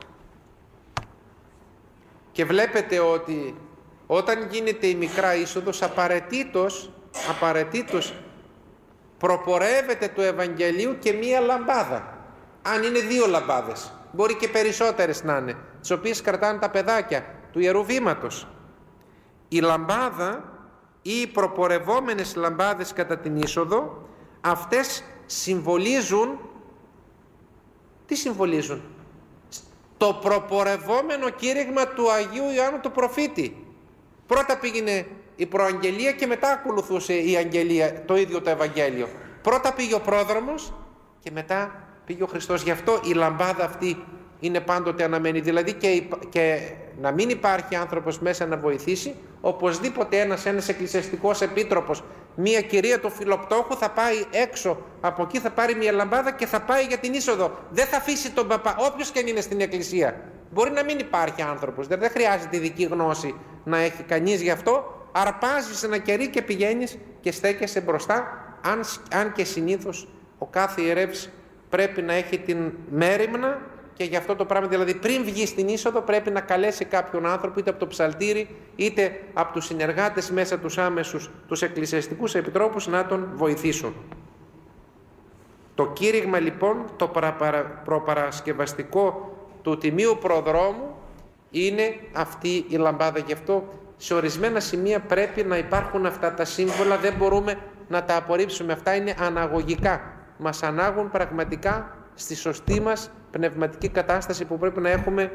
Και βλέπετε ότι όταν γίνεται η μικρά είσοδος, απαραίτητος προπορεύεται του Ευαγγελίου και μία λαμπάδα. Αν είναι 2 λαμπάδες, μπορεί και περισσότερες να είναι, τις οποίες κρατάνε τα παιδάκια του Ιερού Βήματος. Η λαμπάδα ή οι προπορευόμενες λαμπάδες κατά την είσοδο, αυτές συμβολίζουν, τι συμβολίζουν? Το προπορευόμενο κήρυγμα του Αγίου Ιωάννου του προφήτη. Πρώτα πήγαινε η προαγγελία και μετά ακολουθούσε η αγγελία, το ίδιο το Ευαγγέλιο. Πρώτα πήγε ο πρόδρομος και μετά πήγε ο Χριστός. Γι' αυτό η λαμπάδα αυτή είναι πάντοτε αναμένη. Δηλαδή και να μην υπάρχει άνθρωπος μέσα να βοηθήσει, οπωσδήποτε ένας εκκλησιαστικός επίτροπος, μία κυρία του Φιλοπτώχου θα πάει έξω από εκεί, θα πάρει μία λαμπάδα και θα πάει για την είσοδο. Δεν θα αφήσει τον παπά, όποιος και αν είναι στην εκκλησία. Μπορεί να μην υπάρχει άνθρωπος, δεν χρειάζεται ειδική γνώση να έχει κανείς γι' αυτό. Αρπάζεις ένα κερί και πηγαίνεις και στέκεσαι μπροστά, αν και συνήθως ο κάθε ιερεύς πρέπει να έχει την μέριμνα, και γι' αυτό το πράγμα, δηλαδή πριν βγει στην είσοδο πρέπει να καλέσει κάποιον άνθρωπο, είτε από το ψαλτήρι είτε από τους συνεργάτες μέσα τους άμεσους, τους εκκλησιαστικούς επιτρόπους, να τον βοηθήσουν. Το κήρυγμα λοιπόν, το προπαρασκευαστικό του Τιμίου Προδρόμου είναι αυτή η λαμπάδα. Γι' αυτό σε ορισμένα σημεία πρέπει να υπάρχουν αυτά τα σύμβολα, δεν μπορούμε να τα απορρίψουμε. Αυτά είναι αναγωγικά. Μας ανάγουν πραγματικά στη σωστή μας πνευματική κατάσταση που πρέπει να έχουμε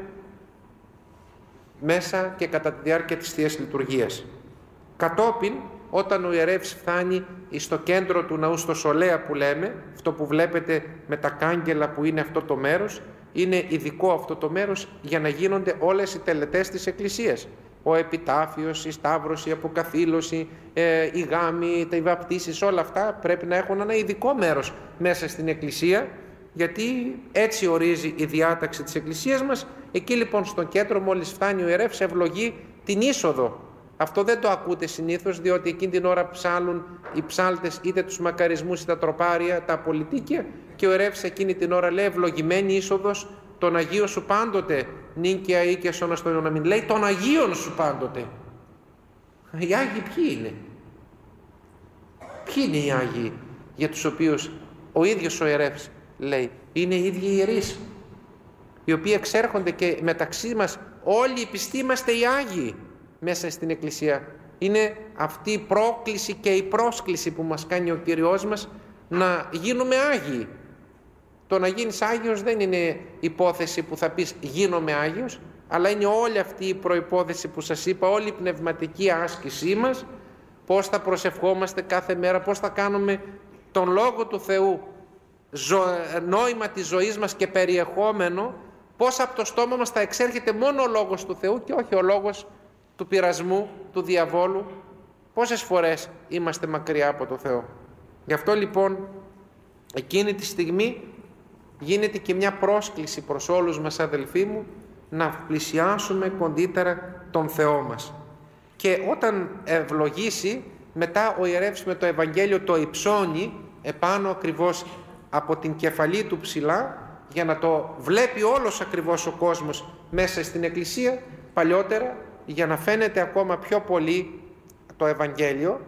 μέσα και κατά τη διάρκεια της Θείας Λειτουργίας. Κατόπιν, όταν ο ιερεύς φτάνει στο κέντρο του ναού, στο σολέα που λέμε, αυτό που βλέπετε με τα κάγκελα που είναι αυτό το μέρος, είναι ειδικό αυτό το μέρος για να γίνονται όλες οι τελετές της Εκκλησίας. Ο επιτάφιος, η σταύρωση, η αποκαθήλωση, η γάμη, οι βαπτίσεις, όλα αυτά πρέπει να έχουν ένα ειδικό μέρος μέσα στην Εκκλησία, γιατί έτσι ορίζει η διάταξη της Εκκλησίας μας. Εκεί λοιπόν στο κέντρο, μόλις φτάνει ο ιερεύς, ευλογεί την είσοδο. Αυτό δεν το ακούτε συνήθως, διότι εκείνη την ώρα ψάλουν οι ψάλτες είτε τους μακαρισμούς είτε τα τροπάρια, τα απολυτίκια, και ο ιερεύς εκείνη την ώρα λέει ευλογημένη είσοδος των Αγίων σου πάντοτε, νίκαια ή και σώνα στον αιώνα μην. Λέει των Αγίων σου πάντοτε. Οι Άγιοι ποιοι είναι? Ποιοι είναι οι Άγιοι για τους οποίους ο ίδιος ο ιερεύς λέει? Είναι οι ίδιοι ιερείς, οι οποίοι εξέρχονται, και μεταξύ μας όλοι οι πιστοί είμαστε οι Άγιοι μέσα στην Εκκλησία. Είναι αυτή η πρόκληση και η πρόσκληση που μας κάνει ο Κύριος μας να γίνουμε Άγιοι. Το να γίνεις Άγιος δεν είναι υπόθεση που θα πεις γίνομαι Άγιος, αλλά είναι όλη αυτή η προϋπόθεση που σας είπα, όλη η πνευματική άσκησή μας, πώς θα προσευχόμαστε κάθε μέρα, πώς θα κάνουμε τον Λόγο του Θεού νόημα της ζωής μας και περιεχόμενο, πώς από το στόμα μας θα εξέρχεται μόνο ο Λόγος του Θεού και όχι ο λόγος του πειρασμού, του διαβόλου. Πόσες φορές είμαστε μακριά από το Θεό. Γι' αυτό λοιπόν εκείνη τη στιγμή γίνεται και μια πρόσκληση προς όλους μας, αδελφοί μου, να πλησιάσουμε κοντύτερα τον Θεό μας. Και όταν ευλογήσει, μετά ο ιερεύς με το Ευαγγέλιο το υψώνει επάνω ακριβώς από την κεφαλή του ψηλά, για να το βλέπει όλος ακριβώς ο κόσμος μέσα στην Εκκλησία. Παλιότερα, για να φαίνεται ακόμα πιο πολύ το Ευαγγέλιο,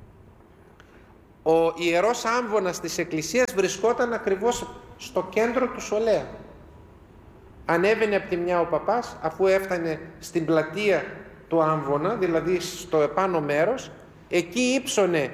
ο ιερός άμβονας της Εκκλησίας βρισκόταν ακριβώς στο κέντρο του σολέα. Ανέβαινε από τη μια ο παπάς, αφού έφτανε στην πλατεία του άμβονα, δηλαδή στο επάνω μέρος, εκεί ύψωνε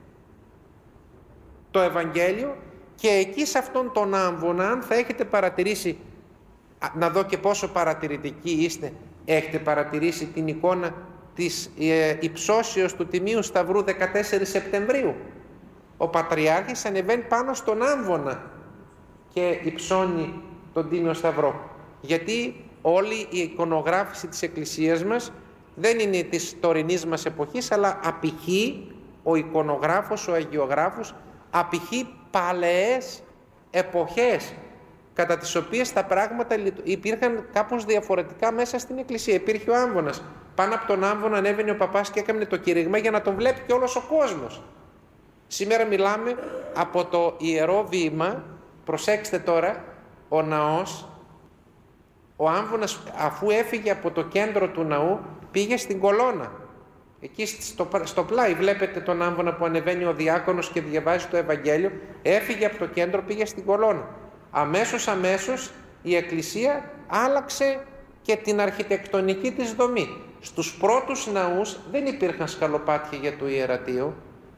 το Ευαγγέλιο, και εκεί σε αυτόν τον άμβονα, αν θα έχετε παρατηρήσει, να δω και πόσο παρατηρητικοί είστε, έχετε παρατηρήσει την εικόνα της υψώσεως του Τιμίου Σταυρού 14 Σεπτεμβρίου. Ο Πατριάρχης ανεβαίνει πάνω στον άμβονα και υψώνει τον Τίμιο Σταυρό. Γιατί όλη η εικονογράφηση της Εκκλησίας μας δεν είναι της τωρινής μας εποχής, αλλά απηχεί ο εικονογράφος, ο αγιογράφος, απηχεί παλαιές εποχές κατά τις οποίες τα πράγματα υπήρχαν κάπως διαφορετικά μέσα στην Εκκλησία. Υπήρχε ο άμβονας. Πάνω από τον άμβονα ανέβαινε ο παπάς και έκανε το κήρυγμα για να τον βλέπει και όλος ο κόσμος. Σήμερα μιλάμε από το Ιερό Βήμα. Προσέξτε τώρα, ο ναός, ο άμβονας αφού έφυγε από το κέντρο του ναού, πήγε στην κολόνα. Εκεί στο πλάι βλέπετε τον άμβονα που ανεβαίνει ο διάκονος και διαβάζει το Ευαγγέλιο. Έφυγε από το κέντρο, πήγε στην κολόνα. Αμέσως η Εκκλησία άλλαξε και την αρχιτεκτονική της δομή. Στους πρώτους ναούς δεν υπήρχαν σκαλοπάτια για το ιερατείο.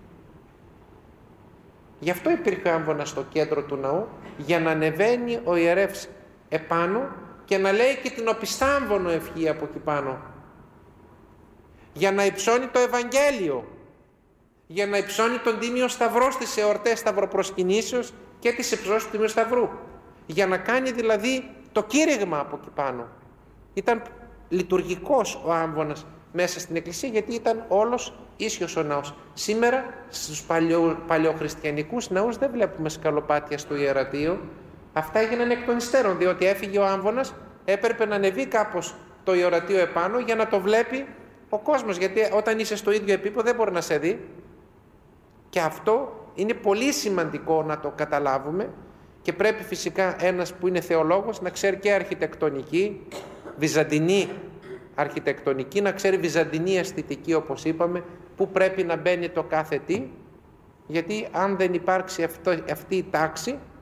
Γι' αυτό υπήρχε ο άμβονας στο κέντρο του ναού, για να ανεβαίνει ο ιερεύς επάνω και να λέει και την οπισθάμβονο ευχή από εκεί πάνω. Για να υψώνει το Ευαγγέλιο, για να υψώνει τον Τίμιο Σταυρό στις εορτές Σταυροπροσκυνήσεως και τις υψώσεις του Τιμίου Σταυρού. Για να κάνει δηλαδή το κήρυγμα από εκεί πάνω. Ήταν λειτουργικός ο άμβονας μέσα στην Εκκλησία, γιατί ήταν όλος ίσιος ο ναός. Σήμερα στους παλαιοχριστιανικούς ναούς δεν βλέπουμε σκαλοπάτια στο ιερατείο. Αυτά έγιναν εκ των υστέρων, διότι έφυγε ο άμβονας, έπρεπε να ανεβεί κάπως το ιερατείο επάνω για να το βλέπει ο κόσμος, γιατί όταν είσαι στο ίδιο επίπεδο δεν μπορεί να σε δει. Και αυτό είναι πολύ σημαντικό να το καταλάβουμε, και πρέπει φυσικά ένας που είναι θεολόγος να ξέρει και αρχιτεκτονική, βυζαντινή αρχιτεκτονική, να ξέρει βυζαντινή αισθητική, όπως είπαμε, που πρέπει να μπαίνει το κάθε τι, γιατί αν δεν υπάρξει αυτή η τάξη,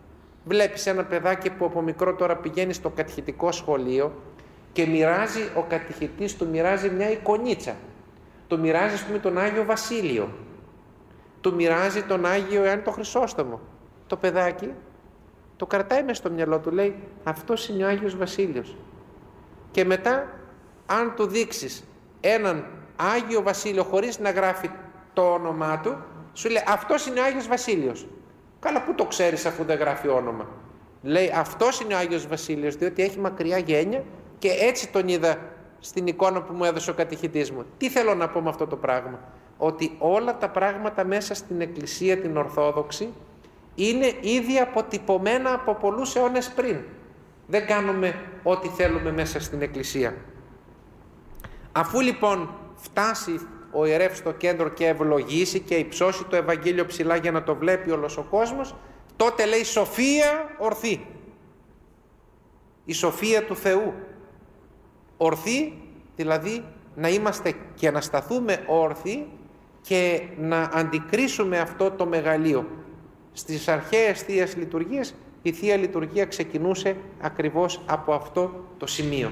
Βλέπεις ένα παιδάκι που από μικρό τώρα πηγαίνει στο κατηχητικό σχολείο και μοιράζει, ο κατηχητής του μοιράζει μια εικονίτσα. Του μοιράζει, ας πούμε, τον Άγιο Βασίλειο. Του μοιράζει τον Άγιο Ιωάννη τον Χρυσόστομο. Το παιδάκι το κρατάει μες στο μυαλό του, λέει αυτός είναι ο Άγιος Βασίλειος. Και μετά, αν του δείξεις έναν Άγιο Βασίλειο χωρίς να γράφει το όνομά του, σου λέει αυτός είναι ο Άγιος Βασίλειος. Καλά, πού το ξέρεις αφού δεν γράφει όνομα? Λέει αυτός είναι ο Άγιος Βασίλειος, διότι έχει μακριά γένεια και έτσι τον είδα στην εικόνα που μου έδωσε ο κατηχητής μου. Τι θέλω να πω με αυτό το πράγμα? Ότι όλα τα πράγματα μέσα στην Εκκλησία την Ορθόδοξη είναι ήδη αποτυπωμένα από πολλούς αιώνες πριν. Δεν κάνουμε ό,τι θέλουμε μέσα στην Εκκλησία. Αφού λοιπόν φτάσει ο ιερεύς στο κέντρο και ευλογήσει και υψώσει το Ευαγγέλιο ψηλά για να το βλέπει όλος ο κόσμος, τότε λέει σοφία ορθή. Η σοφία του Θεού. Ορθή, δηλαδή να είμαστε και να σταθούμε όρθιοι και να αντικρίσουμε αυτό το μεγαλείο. Στις αρχαίες Θείες Λειτουργίες η Θεία Λειτουργία ξεκινούσε ακριβώς από αυτό το σημείο.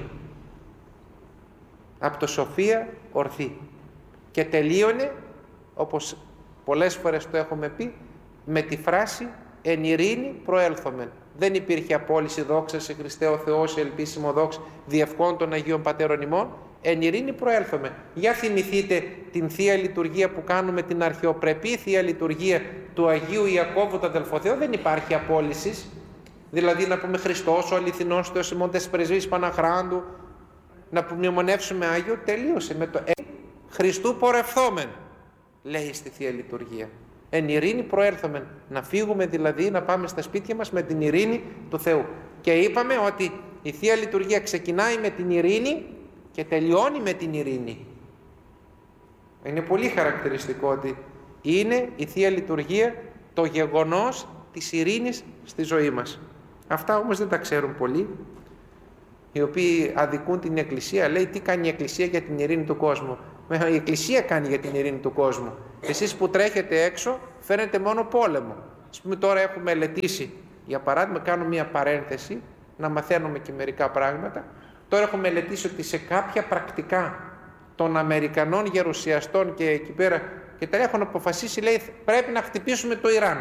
Από το σοφία ορθή. Και τελείωνε, όπως πολλές φορές το έχουμε πει, με τη φράση «Εν ειρήνη προέλθομεν». Δεν υπήρχε απόλυση «Δόξα σε Χριστέ ο Θεός, ελπίσιμο δόξα, διευκόν των Αγίων Πατέρων ημών». Εν ειρήνη προέλθομεν. Για θυμηθείτε την Θεία Λειτουργία που κάνουμε, την αρχαιοπρεπή Θεία Λειτουργία του Αγίου Ιακώβου του Αδελφοθεού. Δεν υπάρχει απόλυσης. Δηλαδή να πούμε Χριστός ο αληθινός Θεός ημών τες πρεσβείες Παναχράντου, να μνημονεύσουμε Άγιο, τελείωσε με το Χριστού πορευθόμεν, λέει στη Θεία Λειτουργία. Εν ειρήνη προέρθομεν. Να φύγουμε δηλαδή, να πάμε στα σπίτια μας με την ειρήνη του Θεού. Και είπαμε ότι η Θεία Λειτουργία ξεκινάει με την ειρήνη και τελειώνει με την ειρήνη. Είναι πολύ χαρακτηριστικό ότι είναι η Θεία Λειτουργία το γεγονός της ειρήνης στη ζωή μας. Αυτά όμως δεν τα ξέρουν πολλοί, οι οποίοι αδικούν την Εκκλησία. Λέει τι κάνει η Εκκλησία για την ειρήνη του κόσμου? Η Εκκλησία κάνει για την ειρήνη του κόσμου. Εσείς που τρέχετε έξω φέρνετε μόνο πόλεμο. Ας πούμε τώρα έχουμε μελετήσει, για παράδειγμα κάνω μια παρένθεση, να μαθαίνουμε και μερικά πράγματα. Τώρα έχω μελετήσει ότι σε κάποια πρακτικά των Αμερικανών γερουσιαστών και εκεί πέρα και τα έχουν αποφασίσει, λέει πρέπει να χτυπήσουμε το Ιράν.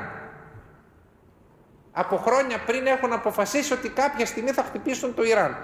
Από χρόνια πριν έχουν αποφασίσει ότι κάποια στιγμή θα χτυπήσουν το Ιράν.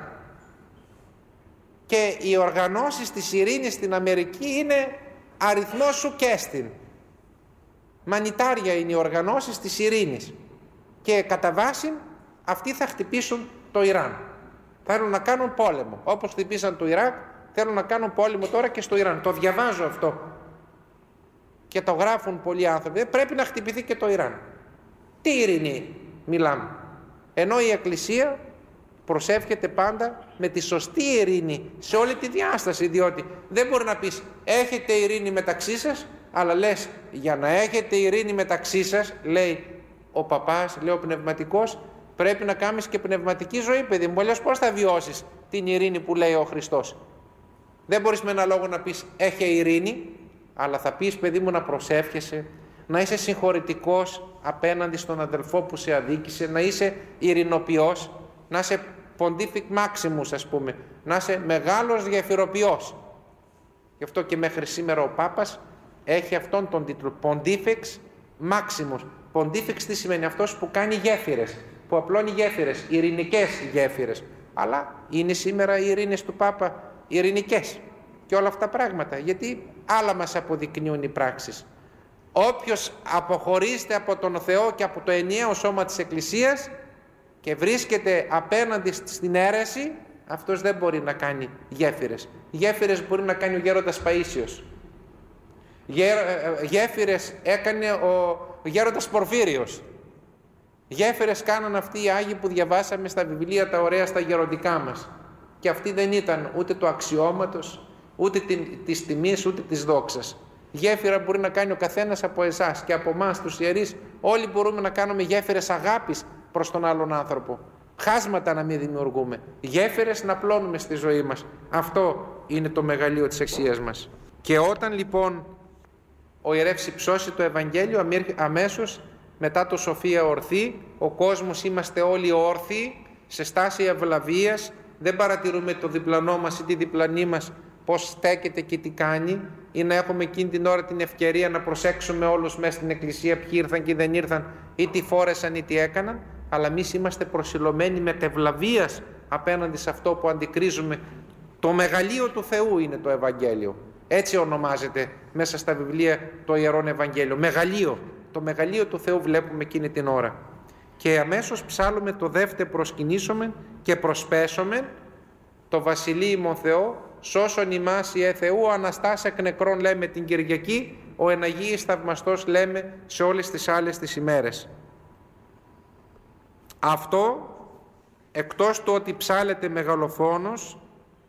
Και οι οργανώσεις της ειρήνης στην Αμερική είναι αριθμός σου και έστιν. Μανιτάρια είναι οι οργανώσεις της ειρήνης. Και κατά βάση αυτοί θα χτυπήσουν το Ιράν. Θέλουν να κάνουν πόλεμο. Όπως χτυπήσαν το Ιράκ, θέλουν να κάνουν πόλεμο τώρα και στο Ιράν. Το διαβάζω αυτό. Και το γράφουν πολλοί άνθρωποι. Πρέπει να χτυπηθεί και το Ιράν. Τι ειρήνη μιλάμε? Ενώ η Εκκλησία προσεύχεται πάντα με τη σωστή ειρήνη σε όλη τη διάσταση, διότι δεν μπορεί να πεις έχετε ειρήνη μεταξύ σας, αλλά λες για να έχετε ειρήνη μεταξύ σας, λέει ο παπάς, λέει ο πνευματικός, πρέπει να κάνεις και πνευματική ζωή, παιδί μου, αλλιώς πώς θα βιώσεις την ειρήνη που λέει ο Χριστός? Δεν μπορείς με ένα λόγο να πεις έχε ειρήνη, αλλά θα πεις, παιδί μου, να προσεύχεσαι, να είσαι συγχωρητικός απέναντι στον αδελφό που σε αδίκησε, να είσαι ειρηνοποιός, να είσαι Pontific Maximus, ας πούμε, να είσαι μεγάλος γεφυροποιός. Γι' αυτό και μέχρι σήμερα ο Πάπας έχει αυτόν τον τίτλο, Pontifex Maximus. Pontifex τι σημαίνει? Αυτός που κάνει γέφυρες, που απλώνει γέφυρες, ειρηνικές γέφυρες. Αλλά είναι σήμερα οι ειρήνες του Πάπα ειρηνικές και όλα αυτά τα πράγματα, γιατί άλλα μας αποδεικνύουν οι πράξεις. Όποιος αποχωρίζεται από τον Θεό και από το ενιαίο σώμα της Εκκλησίας και βρίσκεται απέναντι στην αίρεση, αυτός δεν μπορεί να κάνει γέφυρες. Γέφυρες μπορεί να κάνει ο γέροντας Παΐσιος. Γέφυρες έκανε ο γέροντας Πορφύριος. Γέφυρες κάναν αυτοί οι Άγιοι που διαβάσαμε στα βιβλία τα ωραία στα γεροντικά μας. Και αυτοί δεν ήταν ούτε του αξιώματος, ούτε της τιμής, ούτε της δόξας. Γέφυρα μπορεί να κάνει ο καθένας από εσάς και από εμάς τους ιερείς. Όλοι μπορούμε να κάνουμε γέφυρες αγάπης προς τον άλλον άνθρωπο. Χάσματα να μην δημιουργούμε. Γέφυρες να πλώνουμε στη ζωή μας. Αυτό είναι το μεγαλείο της αξίας μας. Και όταν λοιπόν ο ιερεύς υψώσει το Ευαγγέλιο, αμέσως μετά το Σοφία ορθή, ο κόσμος είμαστε όλοι όρθιοι, σε στάση ευλαβίας, δεν παρατηρούμε το διπλανό μας ή τη διπλανή μας πώς στέκεται και τι κάνει, ή να έχουμε εκείνη την ώρα την ευκαιρία να προσέξουμε όλους μέσα στην εκκλησία ποιοι ήρθαν και δεν ήρθαν ή τι φόρεσαν ή τι έκαναν, αλλά εμείς είμαστε προσιλωμένοι μετευλαβίας απέναντι σε αυτό που αντικρίζουμε. Το μεγαλείο του Θεού είναι το Ευαγγέλιο. Έτσι ονομάζεται μέσα στα βιβλία το Ιερόν Ευαγγέλιο. Μεγαλείο. Το μεγαλείο του Θεού βλέπουμε εκείνη την ώρα. Και αμέσως ψάλλουμε το δεύτε προσκυνήσομεν και προσπέσομεν το Βασιλεί ημών Θεό, σώσον ημάς Ιε Θεού Αναστάς εκ νεκρών, λέμε την Κυριακή, ο εν Αγίης Θαυμαστός λέμε σε όλες τις άλλες τις ημέρες. Αυτό, εκτός του ότι ψάλεται μεγαλοφόνος,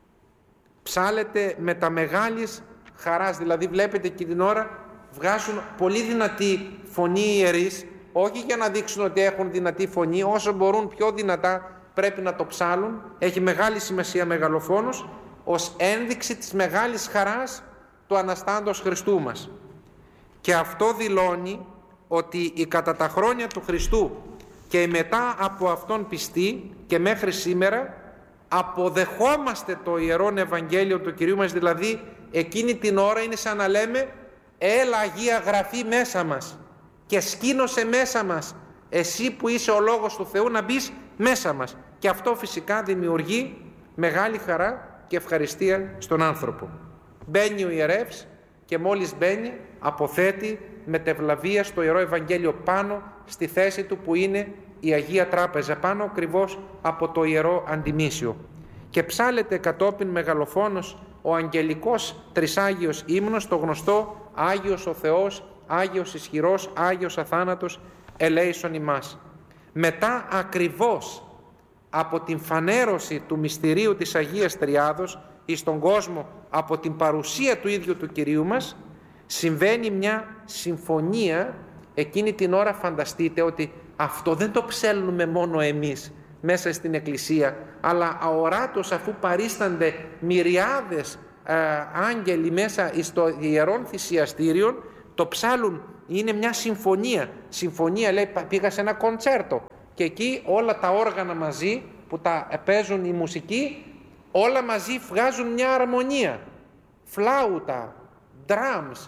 ψάλεται με τα μεγάλης χαράς. Δηλαδή βλέπετε και την ώρα βγάζουν πολύ δυνατή φωνή οι ιερείς, όχι για να δείξουν ότι έχουν δυνατή φωνή, όσο μπορούν πιο δυνατά πρέπει να το ψάλουν. Έχει μεγάλη σημασία μεγαλοφόνος ως ένδειξη της μεγάλης χαράς του Αναστάντος Χριστού μας. Και αυτό δηλώνει ότι η κατά τα χρόνια του Χριστού και μετά από αυτόν πιστοί και μέχρι σήμερα αποδεχόμαστε το Ιερόν Ευαγγέλιο του Κυρίου μας, δηλαδή εκείνη την ώρα είναι σαν να λέμε έλα Αγία Γραφή μέσα μας και σκήνωσε μέσα μας εσύ που είσαι ο Λόγος του Θεού να μπεις μέσα μας, και αυτό φυσικά δημιουργεί μεγάλη χαρά και ευχαριστία στον άνθρωπο. Μπαίνει ο ιερεύς και μόλις μπαίνει αποθέτει μετευλαβία στο Ιερό Ευαγγέλιο πάνω στη θέση του που είναι η Αγία Τράπεζα, πάνω ακριβώς από το Ιερό Αντιμήσιο, και ψάλεται κατόπιν μεγαλοφόνος ο αγγελικός τρισάγιος ύμνος, το γνωστό Άγιος ο Θεός, Άγιος ισχυρός, Άγιος αθάνατος, ελέησον ημάς. Μετά ακριβώς από την φανέρωση του μυστηρίου της Αγίας Τριάδος εις τον κόσμο, από την παρουσία του ίδιου του Κυρίου μας, συμβαίνει μια συμφωνία. Εκείνη την ώρα φανταστείτε ότι αυτό δεν το ψέλνουμε μόνο εμείς μέσα στην Εκκλησία, αλλά αοράτως, αφού παρίστανται μυριάδες άγγελοι μέσα στο Ιερόν Θυσιαστήριον, το ψάλουν. Είναι μια συμφωνία. Συμφωνία, λέει, πήγα σε ένα κοντσέρτο και εκεί όλα τα όργανα μαζί που τα παίζουν η μουσική, όλα μαζί βγάζουν μια αρμονία. Φλάουτα, drums,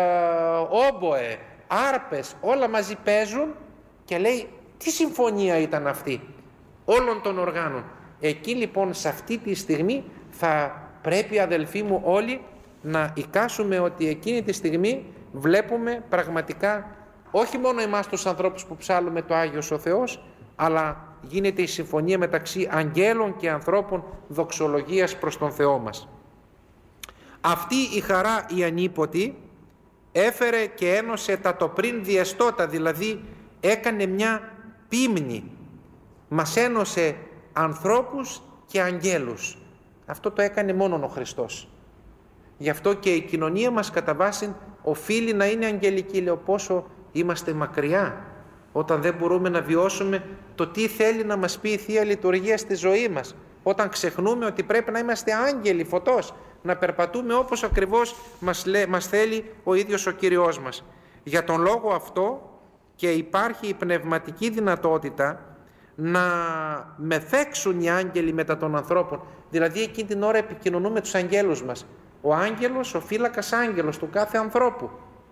όμποε, άρπες, όλα μαζί παίζουν και λέει τι συμφωνία ήταν αυτή όλων των οργάνων. Εκεί λοιπόν σε αυτή τη στιγμή θα πρέπει, αδελφοί μου, όλοι να εικάσουμε ότι εκείνη τη στιγμή βλέπουμε πραγματικά όχι μόνο εμάς τους ανθρώπους που ψάλουμε το Άγιος ο Θεός, αλλά γίνεται η συμφωνία μεταξύ αγγέλων και ανθρώπων δοξολογίας προς τον Θεό μας. Αυτή η χαρά η ανίποτη έφερε και ένωσε τα το πριν διεστώτα, δηλαδή έκανε μια πίμνη, μας ένωσε ανθρώπους και αγγέλους. Αυτό το έκανε μόνον ο Χριστός. Γι' αυτό και η κοινωνία μας κατά βάση οφείλει να είναι αγγελική. Λέω πόσο είμαστε μακριά όταν δεν μπορούμε να βιώσουμε το τι θέλει να μας πει η Θεία Λειτουργία στη ζωή μας, όταν ξεχνούμε ότι πρέπει να είμαστε άγγελοι φωτός, να περπατούμε όπως ακριβώς μας θέλει ο ίδιος ο Κύριος μας. Για τον λόγο αυτό και υπάρχει η πνευματική δυνατότητα να μεθέξουν οι άγγελοι μετά των ανθρώπων. Δηλαδή εκείνη την ώρα επικοινωνούμε τους αγγέλους μας. Ο άγγελος, ο φύλακας άγγελος του κάθε ανθρώπου.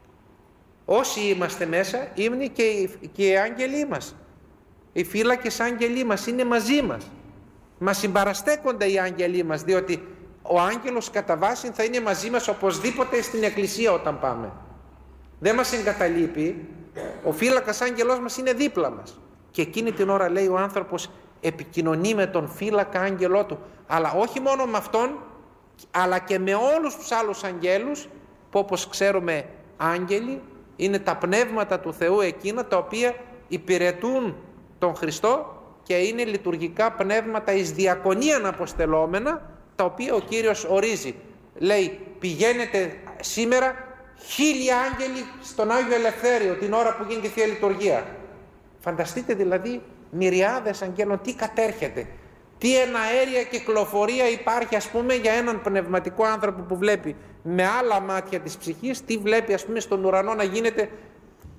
Όσοι είμαστε μέσα, είναι και οι άγγελοι μας. Οι φύλακες άγγελοι μας είναι μαζί μας. Μας συμπαραστέκονται οι άγγελοι μας, διότι ο άγγελος κατά βάση θα είναι μαζί μας οπωσδήποτε στην εκκλησία όταν πάμε. Δεν μας εγκαταλείπει. Ο φύλακας άγγελός μας είναι δίπλα μας. Και εκείνη την ώρα, λέει, ο άνθρωπος επικοινωνεί με τον φύλακα άγγελό του. Αλλά όχι μόνο με αυτόν, αλλά και με όλους τους άλλους αγγέλους, που όπως ξέρουμε άγγελοι είναι τα πνεύματα του Θεού εκείνα τα οποία υπηρετούν τον Χριστό και είναι λειτουργικά πνεύματα εις διακονίαν αποστελόμενα, τα οποία ο Κύριος ορίζει. Λέει πηγαίνετε σήμερα 1000 άγγελοι στον Άγιο Ελευθέριο την ώρα που γίνεται η Θεία Λειτουργία. Φανταστείτε δηλαδή μυριάδες αγγέλων τι κατέρχεται. Τι εναέρια κυκλοφορία υπάρχει, ας πούμε, για έναν πνευματικό άνθρωπο που βλέπει με άλλα μάτια της ψυχής, τι βλέπει, ας πούμε, στον ουρανό να γίνεται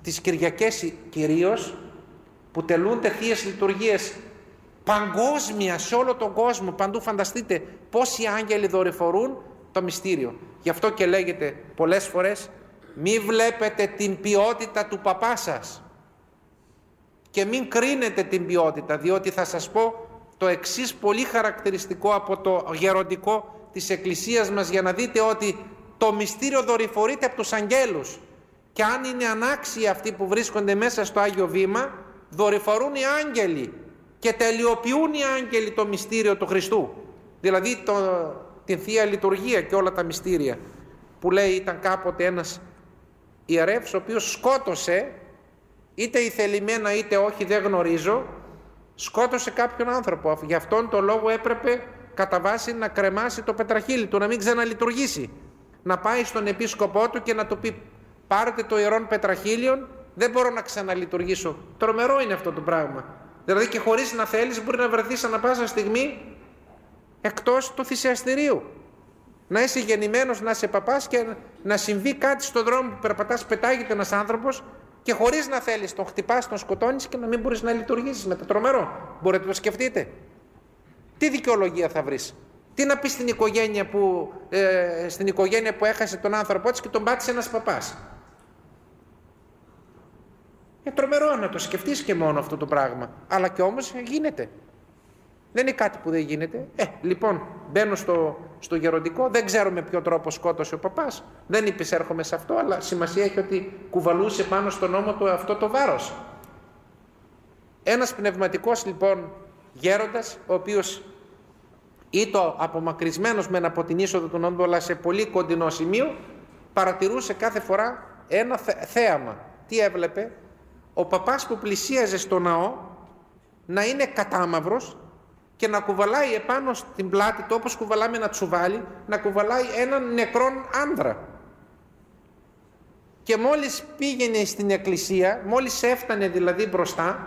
τις Κυριακές κυρίως, που τελούνται θείες λειτουργίες παγκόσμια σε όλο τον κόσμο, παντού. Φανταστείτε πόσοι άγγελοι δορυφορούν το μυστήριο. Γι' αυτό και λέγεται πολλές φορές, μη βλέπετε την ποιότητα του παπά σας και μην κρίνετε την ποιότητα, διότι θα σας πω το εξής πολύ χαρακτηριστικό από το γεροντικό της Εκκλησίας μας, για να δείτε ότι το μυστήριο δορυφορείται από τους αγγέλους, και αν είναι ανάξιοι αυτοί που βρίσκονται μέσα στο Άγιο Βήμα, δορυφορούν οι άγγελοι και τελειοποιούν οι άγγελοι το μυστήριο του Χριστού, δηλαδή την Θεία Λειτουργία και όλα τα μυστήρια, που λέει ήταν κάποτε ένας ιερεύς ο οποίος σκότωσε, είτε ηθελημένα είτε όχι δεν γνωρίζω, σκότωσε κάποιον άνθρωπο. Γι' αυτόν τον λόγο έπρεπε κατά βάση να κρεμάσει το πετραχύλι του, να μην ξαναλειτουργήσει, να πάει στον επίσκοπό του και να του πει, πάρετε το ιερόν πετραχύλιον, δεν μπορώ να ξαναλειτουργήσω. Τρομερό είναι αυτό το πράγμα. Δηλαδή και χωρίς να θέλεις μπορεί να βρεθείς ανά πάσα στιγμή εκτός του θυσιαστηρίου. Να είσαι γεννημένος, να είσαι παπάς και να συμβεί κάτι στον δρόμο που περπατάς, πετάγεται ένας άνθρωπος και χωρίς να θέλεις τον χτυπάς, τον σκοτώνεις και να μην μπορείς να λειτουργήσεις μετά. Τρομερό. Μπορείτε να το σκεφτείτε. Τι δικαιολογία θα βρεις? Τι να πεις στην οικογένεια που έχασε τον άνθρωπό της και τον πάτησε ένας παπάς? Τρομερό να το σκεφτείς και μόνο αυτό το πράγμα. Αλλά και όμως γίνεται. Δεν είναι κάτι που δεν γίνεται. Λοιπόν, μπαίνω στο γεροντικό, δεν ξέρω με ποιο τρόπο σκότωσε ο παπάς. Δεν υπησέρχομαι σε αυτό, αλλά σημασία έχει ότι κουβαλούσε πάνω στον ώμο του αυτό το βάρος. Ένας πνευματικός λοιπόν γέροντας, ο οποίος ήτο απομακρυσμένος μεν από την είσοδο του νόμου, αλλά σε πολύ κοντινό σημείο, παρατηρούσε κάθε φορά ένα θέαμα. Τι έβλεπε? Ο παπάς που πλησίαζε στο ναό να είναι κατάμαυρος και να κουβαλάει επάνω στην πλάτη του, όπως κουβαλάμε ένα τσουβάλι, να κουβαλάει έναν νεκρόν άνδρα. Και μόλις πήγαινε στην εκκλησία, μόλις έφτανε δηλαδή μπροστά,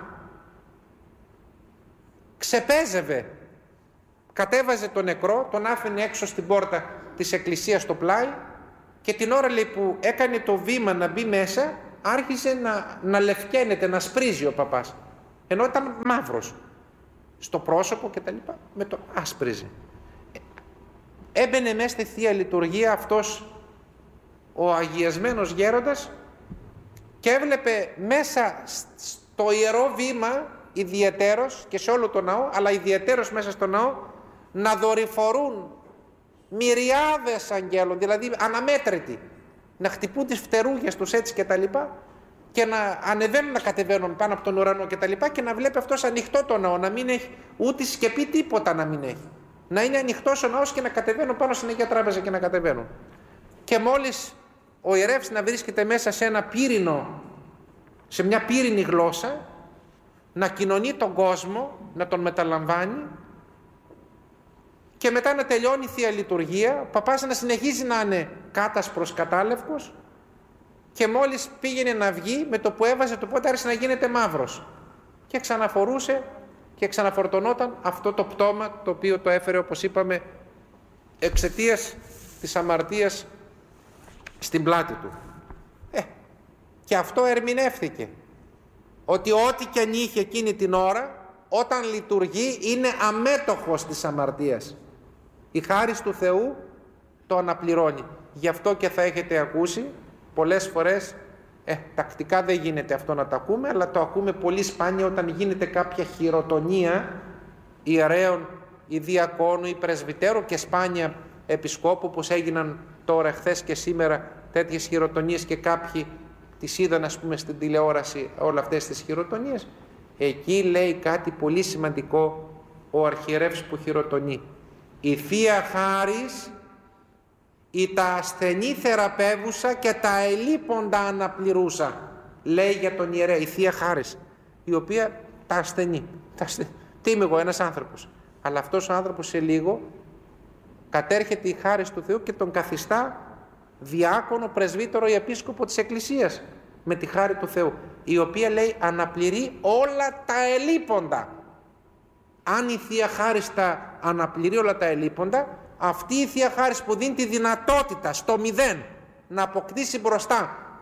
ξεπέζευε, κατέβαζε τον νεκρό, τον άφηνε έξω στην πόρτα της εκκλησίας στο πλάι, και την ώρα λέει που έκανε το βήμα να μπει μέσα, άρχισε να λευκαίνεται, να σπρίζει ο παπάς, ενώ ήταν μαύρος στο πρόσωπο και τα λοιπά, με το άσπριζε. Έμπαινε μέσα στη Θεία Λειτουργία αυτός ο αγιασμένος γέροντας και έβλεπε μέσα στο Ιερό Βήμα ιδιαιτέρως και σε όλο το ναό, αλλά ιδιαιτέρως μέσα στο ναό, να δορυφορούν μυριάδες αγγέλων, δηλαδή αναμέτρητοι, να χτυπούν τις φτερούγες τους έτσι και τα λοιπά, και να ανεβαίνουν, να κατεβαίνουν πάνω από τον ουρανό και τα λοιπά, και να βλέπει αυτός ανοιχτό το ναό, να μην έχει ούτε σκεπή τίποτα, να μην έχει. Να είναι ανοιχτός ο ναός και να κατεβαίνουν πάνω στην Αγία Τράπεζα και να κατεβαίνουν. Και μόλις ο ιερεύς να βρίσκεται μέσα σε ένα πύρινο, σε μια πύρινη γλώσσα, να κοινωνεί τον κόσμο, να τον μεταλαμβάνει, και μετά να τελειώνει η Θεία Λειτουργία, ο παπάς να συνεχίζει να είναι κάτασπρος κατάλευκος, και μόλις πήγαινε να βγει, με το που έβαζε το πόδι άρχισε να γίνεται μαύρος και ξαναφορούσε και ξαναφορτωνόταν αυτό το πτώμα, το οποίο το έφερε, όπως είπαμε, εξαιτίας της αμαρτίας στην πλάτη του. Και αυτό ερμηνεύθηκε ότι ό,τι και αν είχε εκείνη την ώρα, όταν λειτουργεί είναι αμέτωχος της αμαρτίας. Η χάρις του Θεού το αναπληρώνει. Γι' αυτό και θα έχετε ακούσει πολλές φορές, τακτικά δεν γίνεται αυτό να το ακούμε, αλλά το ακούμε πολύ σπάνια όταν γίνεται κάποια χειροτονία ιερέων ή διακόνου ή πρεσβυτέρου, και σπάνια επισκόπου, όπως έγιναν τώρα χθες και σήμερα τέτοιες χειροτονίες, και κάποιοι τις είδαν ας πούμε στην τηλεόραση όλα αυτές τις χειροτονίες. Εκεί λέει κάτι πολύ σημαντικό ο αρχιερεύς που χειροτονεί. Η Θεία Χάρις η τα ασθενή θεραπεύουσα και τα ελείποντα αναπληρούσα, λέει για τον ιερέα, η Θεία Χάρις, η οποία τα ασθενεί. Τι είμαι εγώ, ένας άνθρωπος, αλλά αυτός ο άνθρωπος σε λίγο κατέρχεται η χάρις του Θεού και τον καθιστά διάκονο, πρεσβύτερο ή επίσκοπο της Εκκλησίας με τη χάρη του Θεού, η οποία λέει αναπληρεί όλα τα ελείποντα. Αν η Θεία Χάρις τα αναπληρεί όλα τα ελείποντα, αυτή η Θεία Χάρις που δίνει τη δυνατότητα στο μηδέν να αποκτήσει μπροστά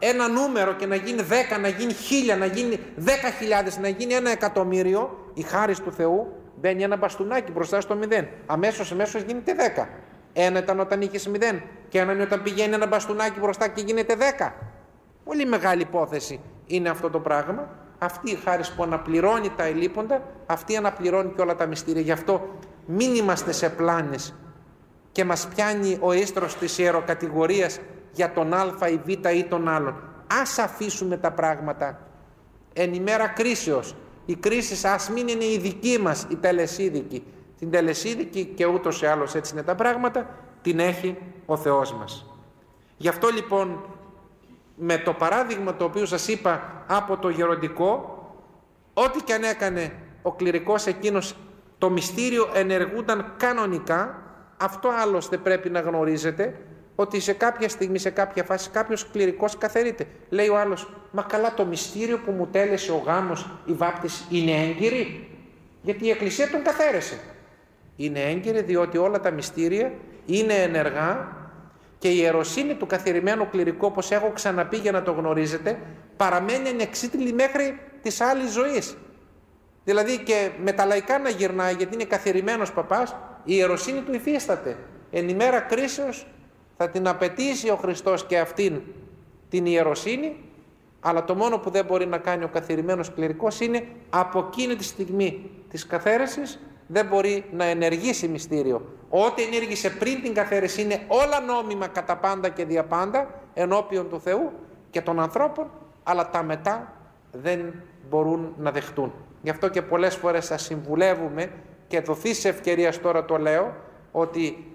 ένα νούμερο και να γίνει 10, να γίνει 1000, να γίνει 10.000, να γίνει 1.000.000, η χάρις του Θεού μπαίνει ένα μπαστούνάκι μπροστά στο 0. Αμέσως γίνεται 10. Ένα ήταν όταν είχες 0 και ένα είναι όταν πηγαίνει ένα μπαστούνάκι μπροστά και γίνεται 10. Πολύ μεγάλη υπόθεση είναι αυτό το πράγμα. Αυτή η χάρις που αναπληρώνει τα ελείποντα, αυτή αναπληρώνει και όλα τα μυστήρια. Γι' αυτό μην είμαστε σε πλάνες και μας πιάνει ο ίστρος της ιεροκατηγορίας για τον Α ή Β ή τον άλλον. Ας αφήσουμε τα πράγματα εν ημέρα κρίσεως. Η κρίση ας μην είναι η δική μας η τελεσίδικη. Την τελεσίδικη, και ούτως ή άλλως έτσι είναι τα πράγματα, την έχει ο Θεός μας. Γι' αυτό λοιπόν, με το παράδειγμα το οποίο σας είπα από το γεροντικό, ό,τι και αν έκανε ο κληρικός εκείνος, το μυστήριο ενεργούνταν κανονικά. Αυτό άλλωστε πρέπει να γνωρίζετε, ότι σε κάποια στιγμή, σε κάποια φάση, κάποιος κληρικός καθαρείται. Λέει ο άλλος, μα καλά, το μυστήριο που μου τέλεσε ο γάμος, η βάπτιση, είναι έγκυρη? Γιατί η Εκκλησία τον καθαίρεσε. Είναι έγκυρη διότι όλα τα μυστήρια είναι ενεργά και η ιεροσύνη του καθηρημένου κληρικού, όπως έχω ξαναπεί για να το γνωρίζετε, παραμένει ανεξίτηλη μέχρι της άλλης ζωής. Δηλαδή και με τα λαϊκά να γυρνάει, γιατί είναι καθηρημένος παπάς, η ιεροσύνη του υφίσταται. Εν ημέρα κρίσεως θα την απαιτήσει ο Χριστός και αυτήν την ιεροσύνη, αλλά το μόνο που δεν μπορεί να κάνει ο καθηρημένος κληρικός είναι από εκείνη τη στιγμή της καθαίρεσης δεν μπορεί να ενεργήσει μυστήριο. Ό,τι ενέργησε πριν την καθαίρεση είναι όλα νόμιμα κατά πάντα και δια πάντα ενώπιον του Θεού και των ανθρώπων, αλλά τα μετά δεν μπορούν να δεχτούν. Γι' αυτό και πολλές φορές σας συμβουλεύουμε, και δοθεί σε ευκαιρία τώρα το λέω, ότι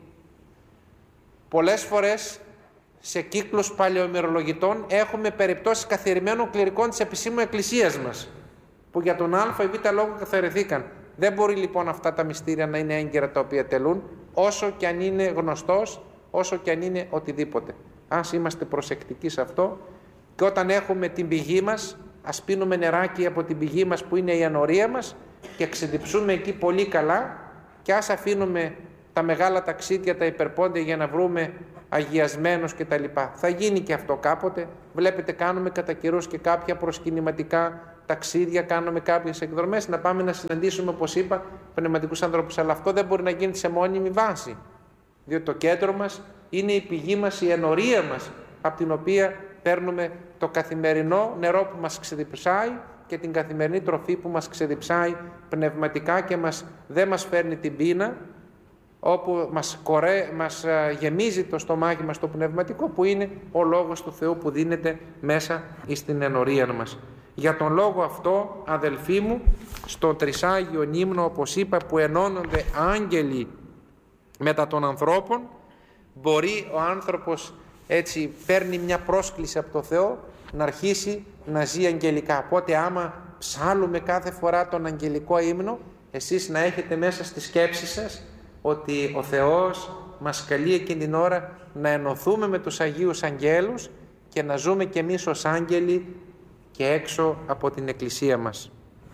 πολλές φορές σε κύκλους παλαιομυρολογητών έχουμε περιπτώσεις καθηρημένων κληρικών της επισήμου εκκλησίας μας, που για τον Α ή Β λόγο καθαιρεθήκαν. Δεν μπορεί λοιπόν αυτά τα μυστήρια να είναι έγκυρα τα οποία τελούν, όσο και αν είναι γνωστός, όσο και αν είναι οτιδήποτε. Ας είμαστε προσεκτικοί σε αυτό, και όταν έχουμε την πηγή μας, ας πίνουμε νεράκι από την πηγή μας που είναι η ανορία μας και ξεδιψούμε εκεί πολύ καλά, και ας αφήνουμε τα μεγάλα ταξίδια, τα υπερπόντια για να βρούμε αγιασμένους κτλ. Θα γίνει και αυτό κάποτε. Βλέπετε, κάνουμε κατά καιρούς και κάποια προσκυνηματικά ταξίδια, κάνουμε κάποιες εκδρομές, να πάμε να συναντήσουμε, όπως είπα, πνευματικούς ανθρώπους. Αλλά αυτό δεν μπορεί να γίνει σε μόνιμη βάση, διότι το κέντρο μας είναι η πηγή μας, η ενορία μας, από την οποία παίρνουμε το καθημερινό νερό που μας ξεδιψάει και την καθημερινή τροφή που μας ξεδιψάει πνευματικά και δεν μας φέρνει την πείνα, όπου μας γεμίζει το στομάχι μας το πνευματικό, που είναι ο Λόγος του Θεού που δίνεται μέσα στην ενορία μας. Για τον λόγο αυτό, αδελφοί μου, στο Τρισάγιο ύμνο, όπως είπα, που ενώνονται άγγελοι μετά των ανθρώπων, μπορεί ο άνθρωπος, έτσι παίρνει μια πρόσκληση από το Θεό, να αρχίσει να ζει αγγελικά. Οπότε άμα ψάλουμε κάθε φορά τον αγγελικό ύμνο, εσείς να έχετε μέσα στη σκέψη σας ότι ο Θεός μας καλεί εκείνη την ώρα να ενωθούμε με τους Αγίους Αγγέλους και να ζούμε κι εμείς ως άγγελοι και έξω από την Εκκλησία μας.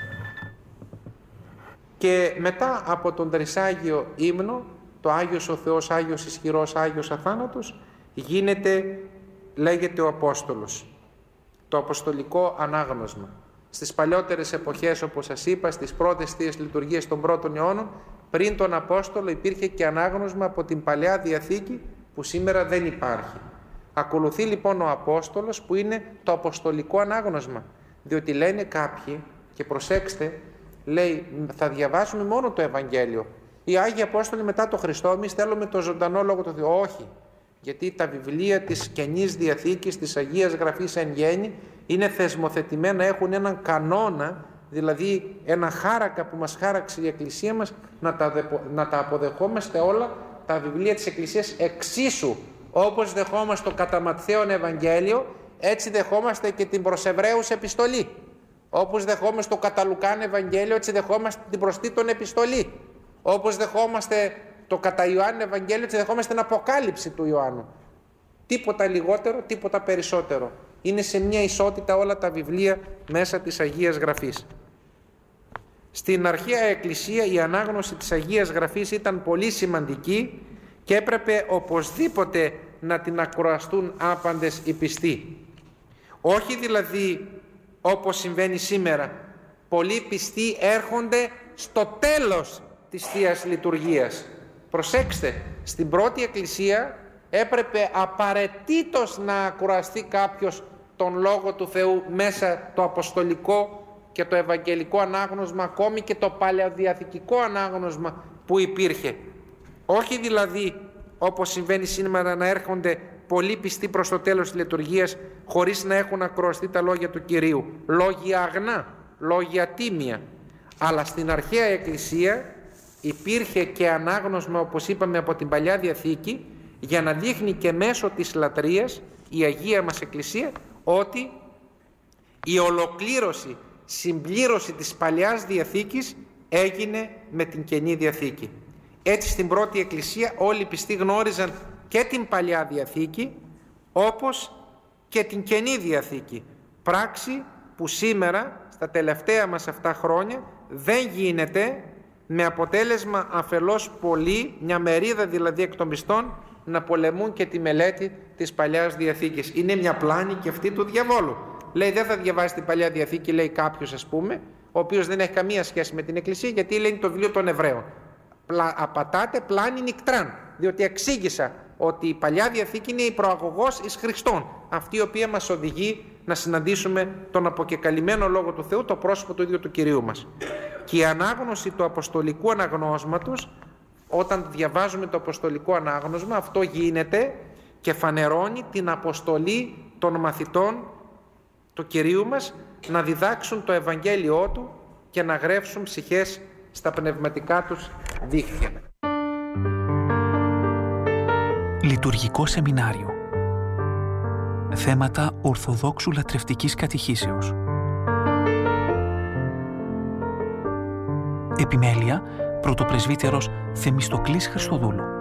Και μετά από τον Τρισάγιο ύμνο, το Άγιος ο Θεός, Άγιος ισχυρός, Άγιος αθάνατος, λέγεται ο Απόστολος, το αποστολικό ανάγνωσμα. Στις παλιότερες εποχές, όπως σας είπα, στις πρώτες θείες λειτουργίες των πρώτων αιώνων, πριν τον Απόστολο υπήρχε και ανάγνωσμα από την Παλαιά Διαθήκη, που σήμερα δεν υπάρχει. Ακολουθεί λοιπόν ο Απόστολος, που είναι το αποστολικό ανάγνωσμα, διότι λένε κάποιοι, και προσέξτε, λέει, θα διαβάσουμε μόνο το Ευαγγέλιο. Οι Άγιοι Απόστολοι μετά το Χριστό, εμείς θέλουμε το ζωντανό Λόγο του Θεού. Όχι, γιατί τα βιβλία της Καινής Διαθήκης, της Αγίας Γραφής εν γέννη, είναι θεσμοθετημένα, έχουν έναν κανόνα, δηλαδή ένα χάρακα που μας χάραξε η Εκκλησία μας, να τα αποδεχόμαστε όλα τα βιβλία της Εκκλησίας εξίσου. Όπως δεχόμαστε το κατά Ματθαίον Ευαγγέλιο, έτσι δεχόμαστε και την προς Εβραίους επιστολή. Όπως δεχόμαστε το κατά Λουκάν Ευαγγέλιο, έτσι δεχόμαστε την προς Τίτον επιστολή. Όπως δεχόμαστε το κατά Ιωάννη Ευαγγέλιο, έτσι δεχόμαστε την Αποκάλυψη του Ιωάννου. Τίποτα λιγότερο, τίποτα περισσότερο. Είναι σε μια ισότητα όλα τα βιβλία μέσα της Αγίας Γραφής. Στην αρχαία Εκκλησία η ανάγνωση της Αγίας Γραφής ήταν πολύ σημαντική και έπρεπε οπωσδήποτε να την ακροαστούν άπαντες οι πιστοί. Όχι δηλαδή όπως συμβαίνει σήμερα, πολλοί πιστοί έρχονται στο τέλος της Θείας Λειτουργίας. Προσέξτε, στην πρώτη Εκκλησία έπρεπε απαραίτητος να ακουαστεί κάποιος τον Λόγο του Θεού μέσα το αποστολικό και το ευαγγελικό ανάγνωσμα, ακόμη και το παλαιοδιαθηκικό ανάγνωσμα που υπήρχε. Όχι δηλαδή όπως συμβαίνει σήμερα να έρχονται πολλοί πιστοί προς το τέλος της λειτουργίας χωρίς να έχουν ακροαστεί τα λόγια του Κυρίου. Λόγια αγνά, λόγια τίμια. Αλλά στην αρχαία Εκκλησία υπήρχε και ανάγνωσμα, όπως είπαμε, από την Παλιά Διαθήκη, για να δείχνει και μέσω της λατρείας η Αγία μας Εκκλησία ότι η ολοκλήρωση, συμπλήρωση της Παλαιάς Διαθήκης έγινε με την Καινή Διαθήκη. Έτσι στην πρώτη Εκκλησία όλοι οι πιστοί γνώριζαν και την Παλιά Διαθήκη όπως και την Καινή Διαθήκη. Πράξη που σήμερα στα τελευταία μας αυτά χρόνια δεν γίνεται, με αποτέλεσμα αφελώς πολλοί, μια μερίδα δηλαδή εκ των πιστών, να πολεμούν και τη μελέτη της Παλιάς Διαθήκης. Είναι μια πλάνη και αυτή του διαβόλου. Λέει δεν θα διαβάσει την Παλιά Διαθήκη, λέει κάποιος ας πούμε, ο οποίος δεν έχει καμία σχέση με την Εκκλησία, γιατί λέει το βιβλίο των Εβραίων. Απατάτε πλάνη νικτράν, διότι εξήγησα ότι η Παλιά Διαθήκη είναι η προαγωγός εις Χριστόν, αυτή η οποία μας οδηγεί να συναντήσουμε τον αποκεκαλυμμένο Λόγο του Θεού, το πρόσωπο του ίδιου του Κυρίου μας. Και η ανάγνωση του αποστολικού αναγνώσματος, όταν διαβάζουμε το αποστολικό ανάγνωσμα, αυτό γίνεται και φανερώνει την αποστολή των μαθητών του Κυρίου μας να διδάξουν το Ευαγγέλιό Του και να γρεύσουν ψυχές στα πνευματικά τους δίχτυα. Λειτουργικό σεμινάριο. Θέματα Ορθοδόξου Λατρευτικής Κατηχήσεως. Επιμέλεια, πρωτοπρεσβύτερος Θεμιστοκλής Χριστοδούλου.